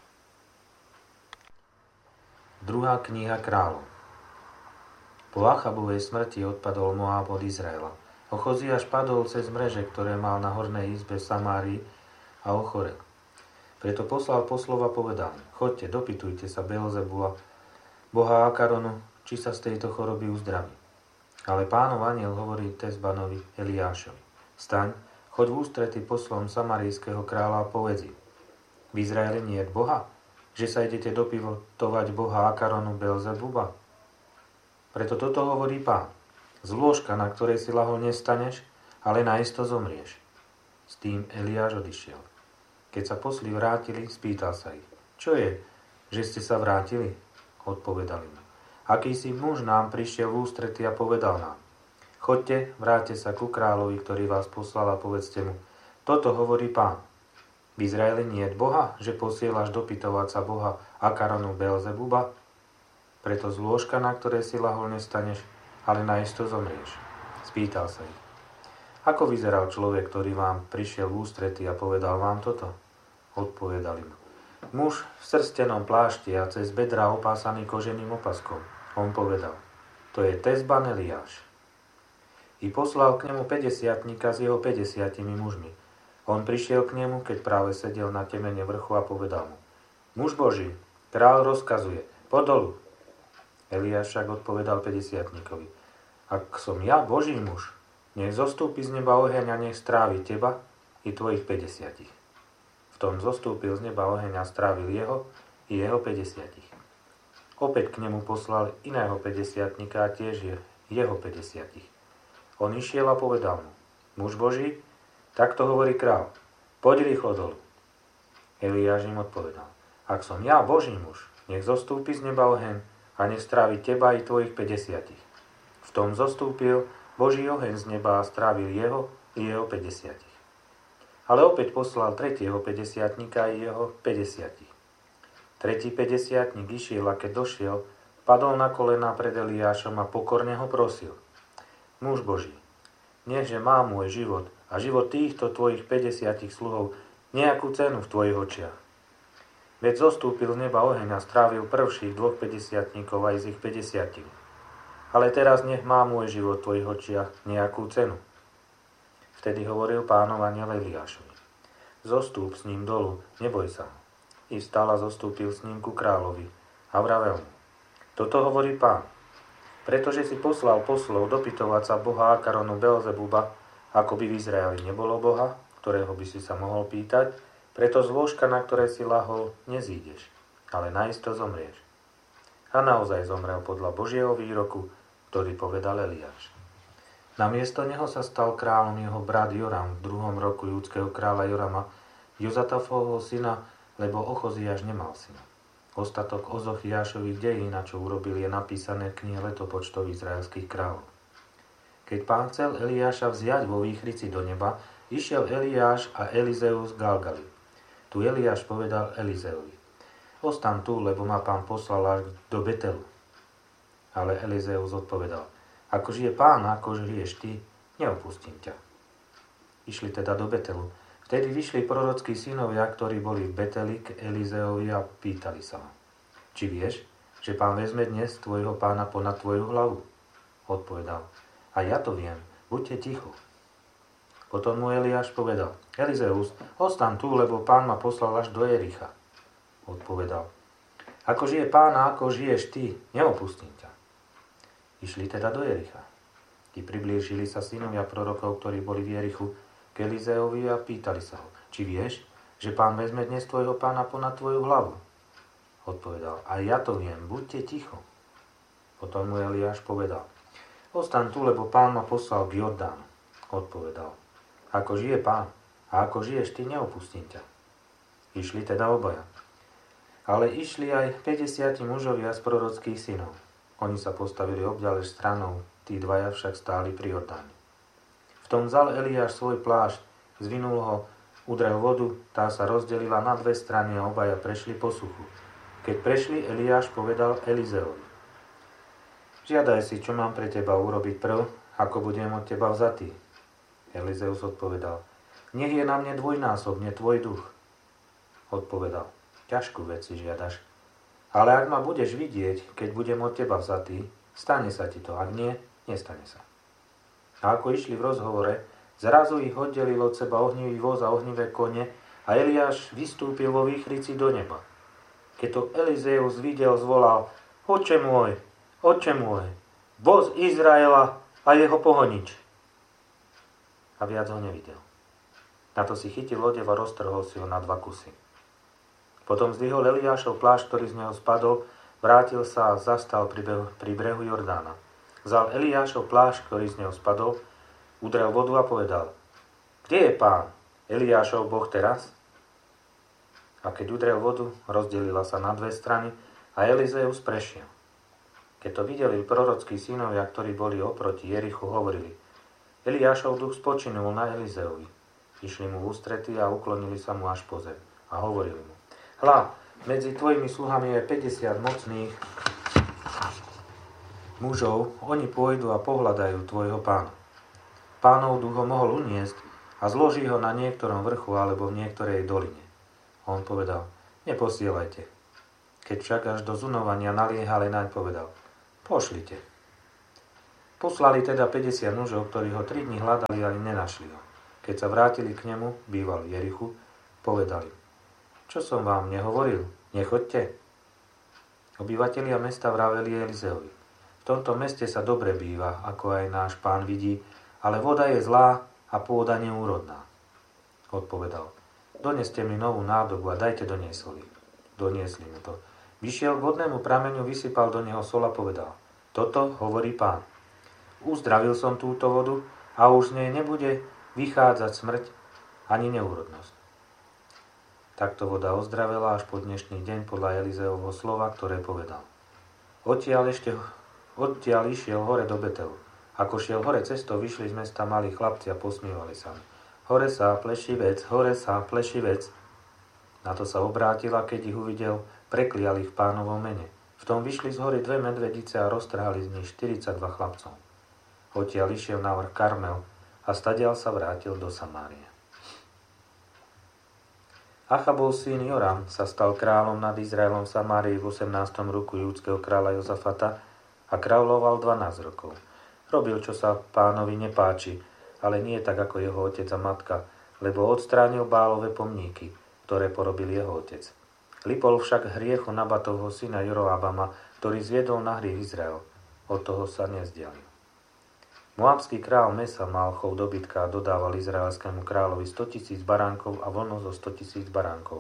Druhá kniha kráľov. Po Achabovej smrti odpadol Moáb od Izraela. Ochoziáš padol cez mreže, ktoré mal na hornej izbe v Samárii a ochorel. Preto poslal poslov a povedal, choďte, dopytujte sa Beelzebula, boha Akaronu, či sa z tejto choroby uzdraví. Ale Pánov anjel hovorí Tezbanovi Eliášovi, staň, choď v ústrety poslom samarijského kráľa a povedz im, v Izraeli nie je Boha, že sa idete dopytovať boha Akaronu Beelzebuba? Preto toto hovorí Pán. Z lôžka, na ktorej si lahol, nestaneš, ale naisto zomrieš. S tým Eliáš odišiel. Keď sa posli vrátili, spýtal sa ich. Čo je, že ste sa vrátili? Odpovedali mu. Akýsi muž nám prišiel v ústrety a povedal nám. Choďte, vráťte sa ku kráľovi, ktorý vás poslal a povedzte mu. Toto hovorí Pán. V Izraeli nie je Boha, že posielaš dopytovať sa boha Akaronu Beelzebuba? Preto z lôžka, na ktoré si lahol, nestaneš, ale naisto zomrieš. Spýtal sa ich. Ako vyzeral človek, ktorý vám prišiel v ústrety a povedal vám toto? Odpovedali mu. Muž v srstenom plášti a cez bedra opásaný koženým opaskom. On povedal. to je Tezban Eliáš. I poslal k nemu päťdesiatnika s jeho päťdesiatimi mužmi. On prišiel k nemu, keď práve sedel na temene vrchu a povedal mu: Muž Boží, kráľ rozkazuje, poď dolu. Eliáš však odpovedal päťdesiatnikovi: Ak som ja Boží muž, nech zostúpi z neba oheň a nech strávi teba i tvojich päťdesiatich. V tom zostúpil z neba oheň a strávil jeho i jeho päťdesiatich. Opäť k nemu poslal iného päťdesiatnika a tiež je jeho päťdesiatich. On išiel a povedal mu: Muž Boží, takto hovorí kráľ, poď rýchlo dolu. Eliáš im odpovedal: Ak som ja Boží muž, nech zostúpi z neba oheň a nech strávi teba i tvojich päťdesiatich. V tom zostúpil Boží oheň z neba a strávil jeho i jeho päťdesiatich. Ale opäť poslal tretieho päťdesiatnika i jeho päťdesiatich. Tretí päťdesiatnik išiel a keď došiel, padol na kolená pred Eliášom a pokorne ho prosil: Muž Boží, nechže má môj život a život týchto tvojich päťdesiatich sluhov nejakú cenu v tvojich očiach. Veď zostúpil z neba oheň a strávil prvších dvoch päťdesiatníkov aj z ich päťdesiatimi. Ale teraz nech má môj život v tvojich očiach nejakú cenu. Vtedy hovoril Pánov anjel Eliášovi: Zostúp s ním dolu, neboj sa. I vstal a zostúpil s ním ku kráľovi a vravel mu: Toto hovorí Pán, pretože si poslal poslov dopytovať sa boha Akaronu Belzebuba, ako by v Izraeli nebolo boha, ktorého by si sa mohol pýtať, preto z lôžka, na ktoré si lahol, nezídeš, ale naisto zomrieš. A naozaj zomrel podľa Božieho výroku, ktorý povedal Eliáš. Namiesto neho sa stal kráľom jeho brat Joram v druhom roku judského kráľa Jorama, Jozatafovho syna, lebo Ochoziáš nemal syna. Ostatok Ozochiášových dejín, na čo urobil, je napísané v knihe letopočtov izraelských kráľov. Keď Pán chcel Eliáša vziať vo výchrici do neba, išiel Eliáš a Elizeus z Galgali. Tu Eliáš povedal Elizeovi: Ostaň tu, lebo ma Pán poslal až do Betelu. Ale Elizeus odpovedal: Ako žije Pán, ako žiješ ty, neopustím ťa. Išli teda do Betelu. Vtedy vyšli prorockí synovia, ktorí boli v Beteli, k Elizeovi a pýtali sa ho: Či vieš, že Pán vezme dnes tvojho pána ponad tvoju hlavu? Odpovedal: A ja to viem, buďte ticho. Potom mu Eliáš povedal: Elizeus, ostaň tu, lebo Pán ma poslal až do Jericha. Odpovedal: Ako žije Pán a ako žiješ ty, neopustím ťa. Išli teda do Jericha. I priblížili sa synovia prorokov, ktorí boli v Jerichu, k Elizeovi a pýtali sa ho: Či vieš, že Pán vezme dnes tvojho pána ponad tvoju hlavu? Odpovedal: A ja to viem, buďte ticho. Potom mu Eliáš povedal: Ostaň tu, lebo Pán ma poslal k Jordánu. Odpovedal: Ako žije Pán a ako žiješ ty, neopustím ťa. Išli teda obaja. Ale išli aj päťdesiati mužovia z prorockých synov. Oni sa postavili obďalež stranou, tí dvaja však stáli pri Jordáne. V tom vzal Eliáš svoj plášť, zvinul ho, udrel vodu, tá sa rozdelila na dve strany a obaja prešli po suchu. Keď prešli, Eliáš povedal Elizeovi: Žiadaj si, čo mám pre teba urobiť prv, ako budem od teba vzatý. Elizeus odpovedal: Nech je na mne dvojnásobne tvoj duch. Odpovedal: Ťažkú vec si žiadaš. Ale ak ma budeš vidieť, keď budem od teba vzatý, stane sa ti to, ak nie, nestane sa. A ako išli v rozhovore, zrazu ich oddelil od seba ohnivý voz a ohnivé kone a Eliáš vystúpil vo výchrici do neba. Keď to Elizeus videl, zvolal: Oče môj, oče môj, voz Izraela a jeho pohonič. A viac ho nevidel. Na to si chytil odev a roztrhol si ho na dva kusy. Potom zdvihol Eliášov plášť, ktorý z neho spadol, vrátil sa a zastal pri brehu, pri brehu Jordána. Vzal Eliášov plášť, ktorý z neho spadol, udrel vodu a povedal: Kde je Pán, Eliášov Boh teraz? A keď udrel vodu, rozdelila sa na dve strany a Elizeus prešiel. Keď to videli prorockí synovia, ktorí boli oproti Jerichu, hovorili: Eliášov duch spočinul na Elizeovi. Išli mu v ústrety a uklonili sa mu až po zem. A hovorili mu: Hľa, medzi tvojimi sluhami je päťdesiat mocných mužov, oni pôjdu a pohľadajú tvojho pána. Pánov duch ho mohol uniesť a zloží ho na niektorom vrchu alebo v niektorej doline. On povedal: Neposielajte. Keď však až do zunovania naliehali naň, povedal: Pošlite. Poslali teda päťdesiat mužov, ktorí ho tri dni hľadali, ale nenašli ho. Keď sa vrátili k nemu, býval v Jerichu, povedali: Čo som vám nehovoril? Nechoďte. Obyvatelia mesta vraveli Elizeovi: V tomto meste sa dobre býva, ako aj náš pán vidí, ale voda je zlá a pôda neúrodná. Odpovedal: Doneste mi novú nádobu a dajte do nej soli. Doniesli mu to. Vyšiel k vodnému prameňu, vysypal do neho sol a povedal: Toto hovorí pán. Uzdravil som túto vodu a už z nej nebude vychádzať smrť ani neúrodnosť. Takto voda ozdravela až po dnešný deň podľa Elizeovho slova, ktoré povedal. Odtiaľ, ešte, odtiaľ išiel hore do Betelu. Ako šiel hore cestou, vyšli z mesta malí chlapci a posmievali sa. Hore sa plešivec, hore sa plešivec. Na to sa obrátil a keď ich uvidel, preklial ich v pánovom mene. V tom vyšli z hory dve medvedice a roztrhali z nich štyridsaťdva chlapcov. Odtiaľ išiel na vrch Karmel a stadiaľ sa vrátil do Samárie. Achabov syn Joram sa stal kráľom nad Izraelom v Samárii v osemnástom roku júdskeho kráľa Jozafata a kráľoval dvanásť rokov. Robil, čo sa pánovi nepáči, ale nie tak ako jeho otec a matka, lebo odstránil Bálove pomníky, ktoré porobil jeho otec. Lipol však hriechu Nabatovho syna Joroabama, ktorý zviedol na hriech Izrael. Od toho sa nezdialil. Moabský král Mesa mal chov dobytka a dodával izraelskému kráľovi stotisíc baránkov a vlnu zo stotisíc baránkov.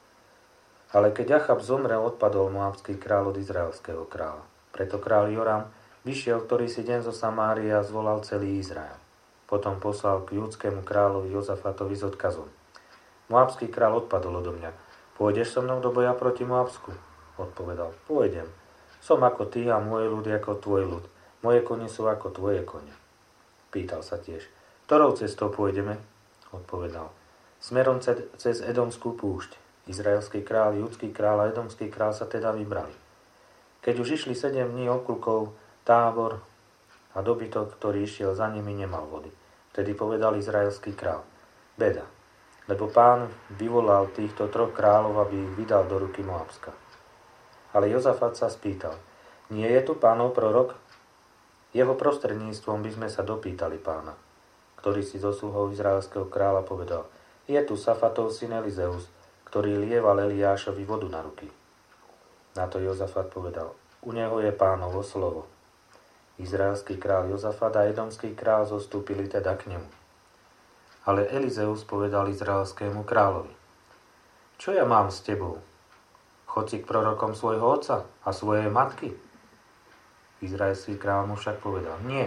Ale keď Achab zomrel, odpadol moabský kráľ od izraelského kráľa. Preto kráľ Joram vyšiel ktorý si deň zo Samárie a zvolal celý Izrael. Potom poslal k júdskému kráľovi Jozafatovi s odkazom: Moabský kráľ odpadol odo mňa. Pôjdeš so mnou do boja proti Moabsku? Odpovedal: Pôjdem. Som ako ty a môj ľud ako tvoj ľud. Moje kone sú ako tvoje kone. Pýtal sa tiež: Ktorou cestou pôjdeme? Odpovedal: Smerom cez Edomskú púšť. Izraelský král, judský král a edomský král sa teda vybrali. Keď už išli sedem dní okľukov, tábor a dobytok, ktorý išiel za nimi, nemal vody. Vtedy povedal izraelský král: Beda, lebo pán vyvolal týchto troch kráľov, aby ich vydal do ruky Moabska. Ale Jozafat sa spýtal: Nie je tu pánov prorok? Jeho prostredníctvom by sme sa dopýtali pána, ktorý si zo sluhov izraelského kráľa povedal: Je tu Safatov syn Elizeus, ktorý lieval Eliášovi vodu na ruky. Na to Jozafat povedal: U neho je pánovo slovo. Izraelský kráľ Jozafat a edomský kráľ zostúpili teda k nemu. Ale Elizeus povedal izraelskému kráľovi: Čo ja mám s tebou? Chod si k prorokom svojho otca a svojej matky. Izraelský kráľ mu však povedal: Nie.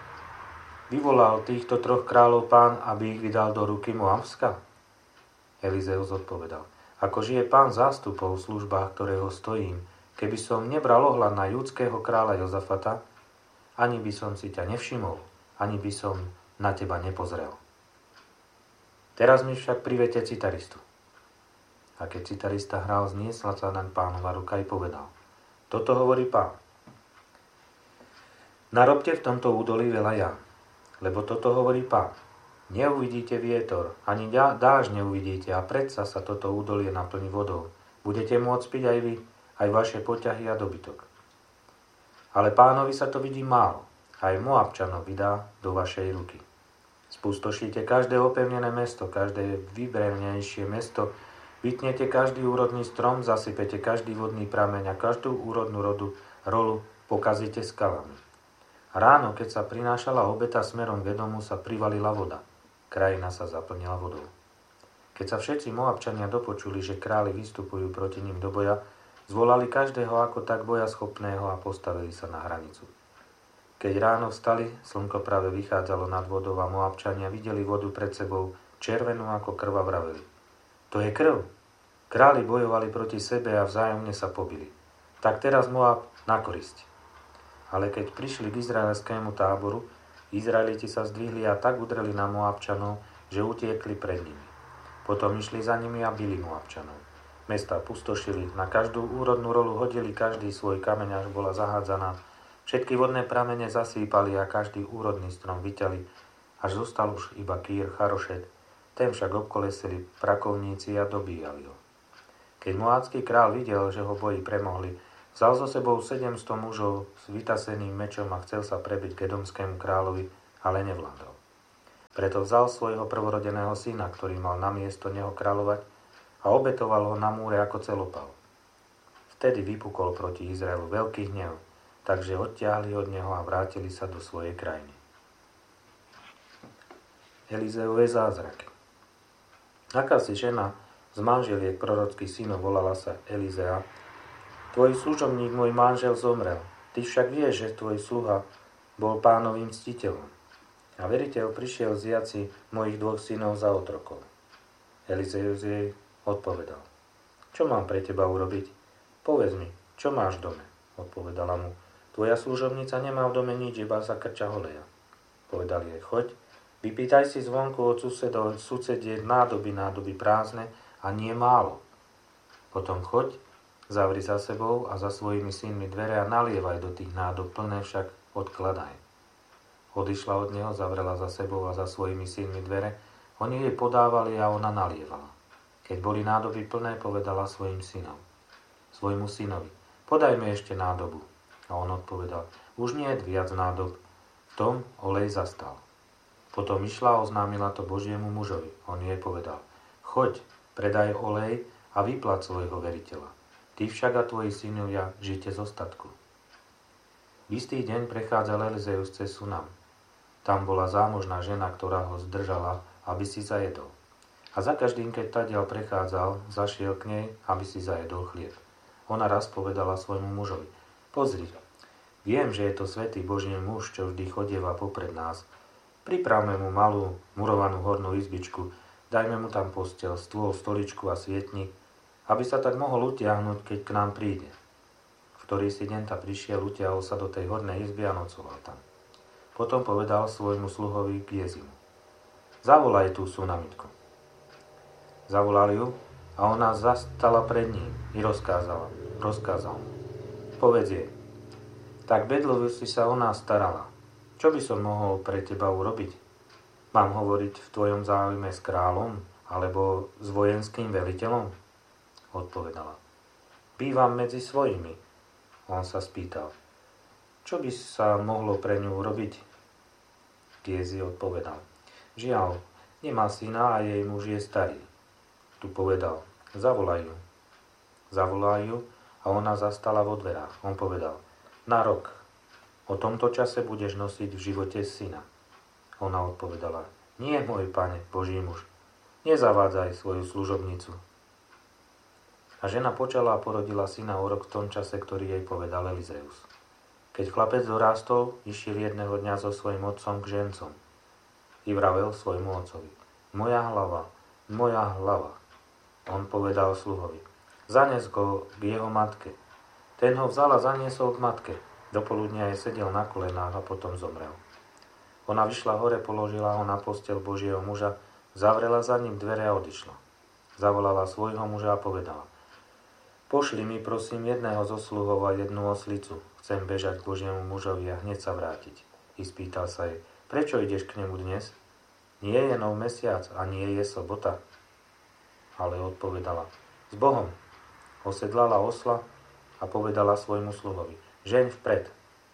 Vyvolal týchto troch kráľov pán, aby ich vydal do ruky Moabska? Elizeus odpovedal: Ako žije pán zástupov v službách, ktorého stojím, keby som nebral ohľad na judského kráľa Jozafata, ani by som si ťa nevšimol, ani by som na teba nepozrel. Teraz mi však privete citaristu. A keď citarista hral, zniesla sa naň pánova ruka i povedal: Toto hovorí pán. Narobte v tomto údolí veľa ja, lebo toto hovorí pán. Neuvidíte vietor, ani dážď neuvidíte a predsa sa toto údolie naplní vodou. Budete môcť piť aj vy, aj vaše poťahy a dobytok. Ale pánovi sa to vidí málo, aj Moabčanov vydá do vašej ruky. Spustošíte každé opevnené mesto, každé vybrevnejšie mesto, vytnete každý úrodný strom, zasypete každý vodný prameň a každú úrodnú rodu, rolu pokazíte skalami. Ráno, keď sa prinášala obeta smerom k Edomu, sa privalila voda. Krajina sa zaplnila vodou. Keď sa všetci Moabčania dopočuli, že králi vystupujú proti ním do boja, zvolali každého ako tak boja schopného a postavili sa na hranicu. Keď ráno vstali, slnko práve vychádzalo nad vodou a Moabčania videli vodu pred sebou, červenú ako krv a vraveli: To je krv. Králi bojovali proti sebe a vzájomne sa pobili. Tak teraz Moab na korisť. Ale keď prišli k izraelskému táboru, Izraeliti sa zdvihli a tak udreli na Moabčanov, že utiekli pred nimi. Potom išli za nimi a bili Moabčanov. Mestá pustošili, na každú úrodnú rolu hodili každý svoj kameň, až bola zahádzaná. Všetky vodné pramene zasýpali a každý úrodný strom vyťali, až zostal už iba Kýr Charošet. Ten však obkolesili prakovníci a dobíjali ho. Keď moábsky král videl, že ho boji premohli, Vzal so sebou sedemsto mužov s vytaseným mečom a chcel sa prebiť k edomskému kráľovi, ale nevládal. Preto vzal svojho prvorodeného syna, ktorý mal namiesto neho kráľovať, a obetoval ho na múre ako celopal. Vtedy vypukol proti Izraelu veľký hnev, takže odtiahli od neho a vrátili sa do svojej krajiny. Elizeové zázraky. Akási žena z manželiek prorockých synov volala sa Elizea. Tvoj služobník, môj manžel, zomrel. Ty však vieš, že tvoj sluha bol Pánovým ctiteľom. A veriteľ prišiel vziať si mojich dvoch synov za otrokov. Elizeus jej odpovedal. Čo mám pre teba urobiť? Povedz mi, čo máš v dome? Odpovedala mu. Tvoja služobnica nemá v dome nič, iba sa krča holeja. Povedal jej, choď, vypýtaj si zvonku od susedov, susediek nádoby, nádoby prázdne a nie málo. Potom choď, zavri za sebou a za svojimi synmi dvere a nalievaj do tých nádob, plné však odkladaj. Odišla od neho, zavrela za sebou a za svojimi synmi dvere. Oni jej podávali a ona nalievala. Keď boli nádoby plné, povedala svojim synom, svojmu synovi, podaj mi ešte nádobu. A on odpovedal, už nie je viac nádob. V tom olej zastal. Potom išla a oznámila to Božiemu mužovi. On jej povedal, choď, predaj olej a vyplať svojho veriteľa. Ty však a tvoji synovia žite z ostatku. V istý deň prechádzal Elizeus cez Sunam. Tam bola zámožná žena, ktorá ho zdržala, aby si zajedol. A za každým, keď tadiaľ prechádzal, zašiel k nej, aby si zajedol chlieb. Ona raz povedala svojmu mužovi, pozri, viem, že je to svätý Boží muž, čo vždy chodieva popred nás. Pripravme mu malú, murovanú hornú izbičku, dajme mu tam posteľ, stôl, stoličku a svietnik, aby sa tak mohol utiahnuť, keď k nám príde. V ktorý si deň ta prišiel, utiahol sa do tej hornej izby a nocoval tam. Potom povedal svojmu sluhovi Gézimu, zavolaj tú Sunamitku. Zavolal ju a ona zastala pred ním i rozkázala, rozkázal mu. Povedz jej, tak bedlivo si sa o nás starala. Čo by som mohol pre teba urobiť? Mám hovoriť v tvojom záujme s kráľom alebo s vojenským veliteľom? Odpovedala. Bývam medzi svojimi. On sa spýtal. Čo by sa mohlo pre ňu urobiť? Gézi odpovedal. Žiaľ, nemá syna a jej muž je starý. Tu povedal. Zavolaj ju. Zavolaj ju a ona zastala vo dverách. On povedal. Na rok. O tomto čase budeš nosiť v živote syna. Ona odpovedala. Nie, môj pane, Boží muž. Nezavádzaj svoju služobnicu. A žena počala a porodila syna o rok v tom čase, ktorý jej povedal Elizeus. Keď chlapec dorástol, išiel jedného dňa so svojím otcom k žencom. I vravel svojmu otcovi. Moja hlava, moja hlava. On povedal sluhovi. Zanes ho k jeho matke. Ten ho vzal a zaniesol k matke. Dopoludnia jej sedel na kolenách a potom zomrel. Ona vyšla hore, položila ho na posteľ Božieho muža, zavrela za ním dvere a odišla. Zavolala svojho muža a povedala. Pošli mi prosím jedného zo sluhov a jednu oslicu. Chcem bežať k Božiemu mužovi a hneď sa vrátiť. I spýtal sa jej, prečo ideš k nemu dnes? Nie je nov mesiac a nie je sobota. Ale odpovedala, s Bohom. Osedlala osla a povedala svojmu sluhovi, žeň vpred.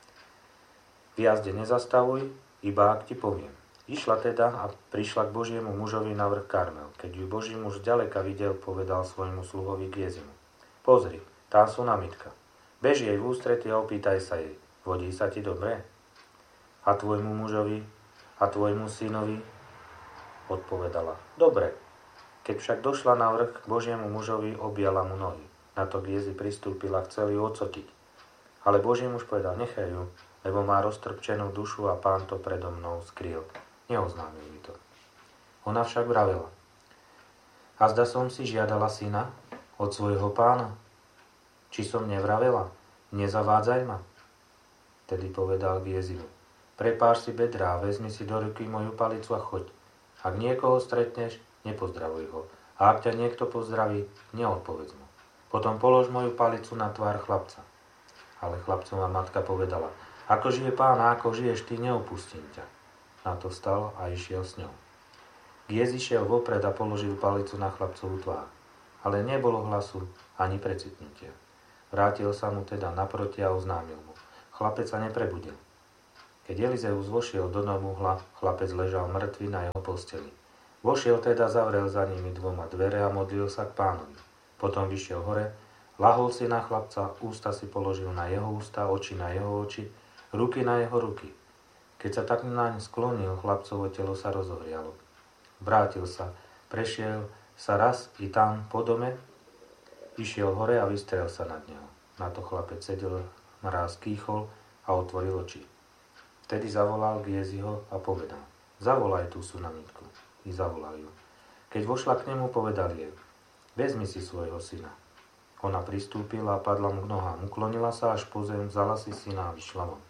V jazde nezastavuj, iba ak ti poviem. Išla teda a prišla k Božiemu mužovi na vrch Karmel. Keď ju Boží muž ďaleka videl, povedal svojmu sluhovi Gézimu. Pozri, tá Sunamitka. Bež jej v ústrety a opýtaj sa jej, vodí sa ti dobre? A tvojmu mužovi a tvojmu synovi? Odpovedala, dobre. Keď však došla na vrch k Božiemu mužovi, objala mu nohy. Na to Gézi pristúpila, chcel ju odsotiť. Ale Boží muž povedal, nechaj ju, lebo má roztrpčenú dušu a Pán to predo mnou skrýl. Neoznámil mi to. Ona však vravela. A zda som si žiadala syna od svojho pána? Či som nevravela? Nezavádzaj ma. Tedy povedal Gézimu. Prepáš si bedrá, vezmi si do ruky moju palicu a choď. Ak niekoho stretneš, nepozdravuj ho. A ak ťa niekto pozdraví, neodpovedz mu. Potom polož moju palicu na tvár chlapca. Ale chlapcová matka povedala, ako žije Pán a ako žiješ ty, neopustím ťa. Na to vstal a išiel s ňou. Gézi šiel vopred a položil palicu na chlapcovú tvár. Ale nebolo hlasu ani precitnutia. Vrátil sa mu teda naproti a oznámil mu. Chlapec sa neprebudil. Keď Elizeus vošiel do domu, chlapec ležal mŕtvy na jeho posteli. Vošiel teda, zavrel za nimi dvoma dvere a modlil sa k Pánovi. Potom vyšiel hore, lahol si na chlapca, ústa si položil na jeho ústa, oči na jeho oči, ruky na jeho ruky. Keď sa tak naň sklonil, chlapcovo telo sa rozohrialo. Vrátil sa, prešiel sa raz i tam po dome, išiel hore a vystrel sa nad neho. Na to chlapec sedel, mráz kýchol a otvoril oči. Vtedy zavolal Géziho a povedal: Zavolaj tú Sunamitku. I zavolal ju. Keď vošla k nemu, povedal jej: Vezmi si svojho syna. Ona pristúpila a padla mu k nohám. Uklonila sa až po zem, vzala si syna a vyšla von.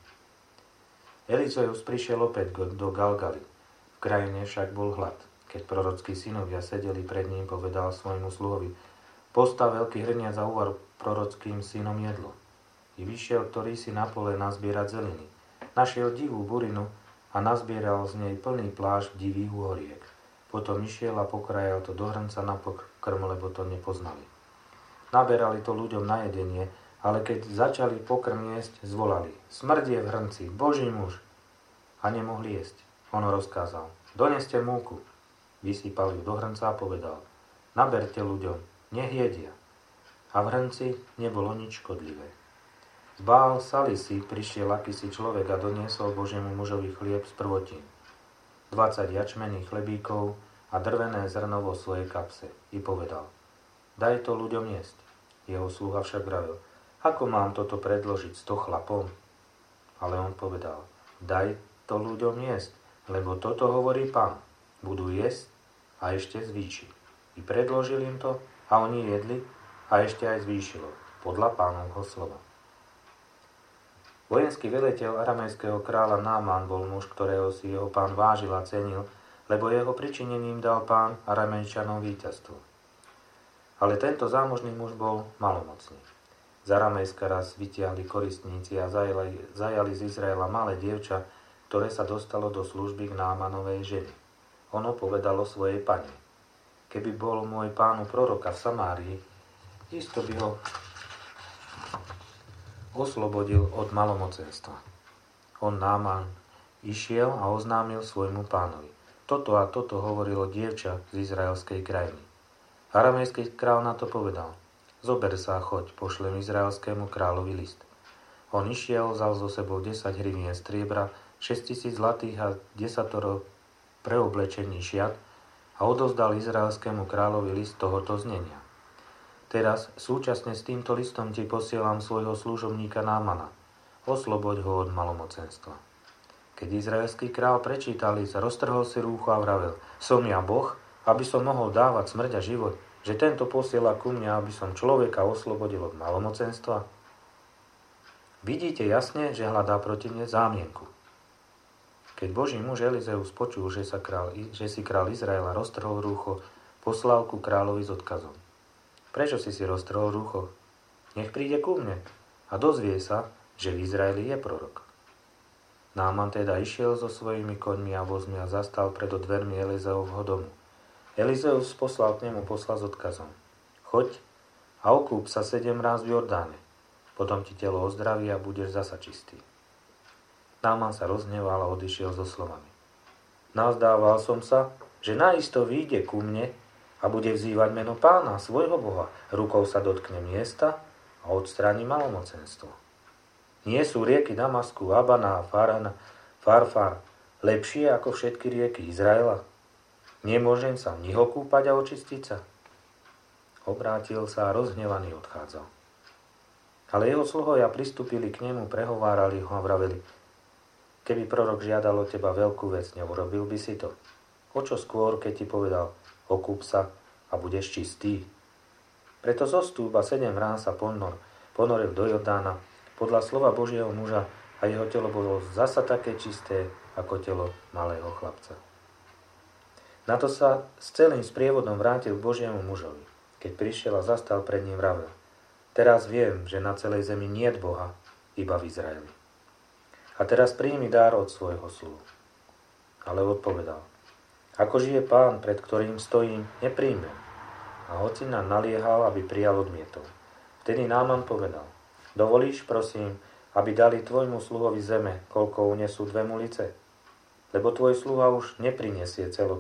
Elizeus prišiel opäť do Galgaly. V krajine však bol hlad. Keď prorockí synovia sedeli pred ním, povedal svojmu sluhovi: Postav veľký hrniac a uvar prorockým synom jedlo. I vyšiel ktorý si na pole nazbierať zeliny. Našiel divú burinu a nazbieral z nej plný plášť divých uhoriek. Potom išiel a pokrajal to do hrnca na pokrm, lebo to nepoznali. Naberali to ľuďom na jedenie, ale keď začali pokrm jesť, zvolali: Smrť je v hrnci, Boží muž! A nemohli jesť. On rozkázal: Doneste múku. Vysypal ju do hrnca a povedal: Naberte ľuďom, nech jedia. A v hrnci nebolo nič škodlivé. Z Bál Salisy prišiel akýsi človek a doniesol Božiemu mužovi chlieb z prvotín, dvadsať jačmených chlebíkov a drvené zrno vo svojej kapse. I povedal: Daj to ľuďom jesť. Jeho sluha však vravil: Ako mám toto predložiť sto chlapom? Ale on povedal: Daj to ľuďom jesť, lebo toto hovorí Pán. Budú jesť a ešte zvýši. I predložil im to a oni jedli a ešte aj zvýšilo, podľa Pánovho slova. Vojenský veliteľ aramejského kráľa Náman bol muž, ktorého si jeho pán vážil a cenil, lebo jeho pričinením dal pán Aramejčanom víťazstvo. Ale tento zámožný muž bol malomocný. Z Aramejska raz vytiahli koristníci a zajali, zajali z Izraela malé dievča, ktoré sa dostalo do služby k Námanovej žene. Ono povedalo svojej pani: Keby bol môj pánu proroka v Samárii, isto by ho oslobodil od malomocenstva. On Náman išiel a oznámil svojmu pánovi: Toto a toto hovorilo dievča z izraelskej krajiny. Aramejský král na to povedal: Zober sa a choď, pošlem izraelskému kráľovi list. On išiel, vzal so sebou desať hrivien striebra, šesťtisíc zlatých a desatoro preoblečení šiat a odovzdal izraelskému kráľovi list tohoto znenia: Teraz súčasne s týmto listom ti posielam svojho služobníka Námana. Osloboď ho od malomocenstva. Keď izraelský král prečítal list, roztrhol si rúcho a vravel: Som ja Boh, aby som mohol dávať smrť a život, že tento posiela ku mne, aby som človeka oslobodil od malomocenstva? Vidíte jasne, že hľadá proti mne zámienku. Keď Boží muž Elizeus počul, že, sa král, že si král Izraela roztrhol rúcho, poslal ku kráľovi s odkazom: Prečo si si roztrhol rúcho? Nech príde ku mne a dozvie sa, že v Izraeli je prorok. Náman teda išiel so svojimi koňmi a vozmi a zastal pred dvermi Elizeovho domu. Elizeus poslal k nemu posla s odkazom: Choď a okúp sa sedem ráz v Jordáne, potom ti telo ozdraví a budeš zasa čistý. Náman sa rozhneval a odišiel so slovami: Nazdával som sa, že naisto vyjde ku mne a bude vzývať meno Pána, svojho Boha, rukou sa dotkne miesta a odstráni malomocenstvo. Nie sú rieky Damasku, Abana a Farana, Farfar lepšie ako všetky rieky Izraela? Nemôžem sa v nich okúpať a očistiť sa? Obrátil sa a rozhnevaný odchádzal. Ale jeho sluhovia pristúpili k nemu, prehovárali ho a vraveli: Keby prorok žiadal od teba veľkú vec, neurobil by si to? O čo skôr, keď ti povedal: Okúp sa a budeš čistý? Preto zostúp a sedem ráz sa ponor, ponoril do Jordána podľa slova Božieho muža a jeho telo bolo zasa také čisté ako telo malého chlapca. Na to sa s celým sprievodom vrátil k Božiemu mužovi. Keď prišiel a zastal pred ním, vravel: Teraz viem, že na celej zemi niet Boha, iba v Izraeli. A teraz príjmi dár od svojho sluhu. Ale odpovedal: Ako žije Pán, pred ktorým stojím, nepríjmem. A hoci nám naliehal, aby prijal, odmietol. Vtedy Náman povedal: Dovolíš, prosím, aby dali tvojmu sluhovi zeme, koľko unesú dve mulice? Lebo tvoj sluha už neprinesie celok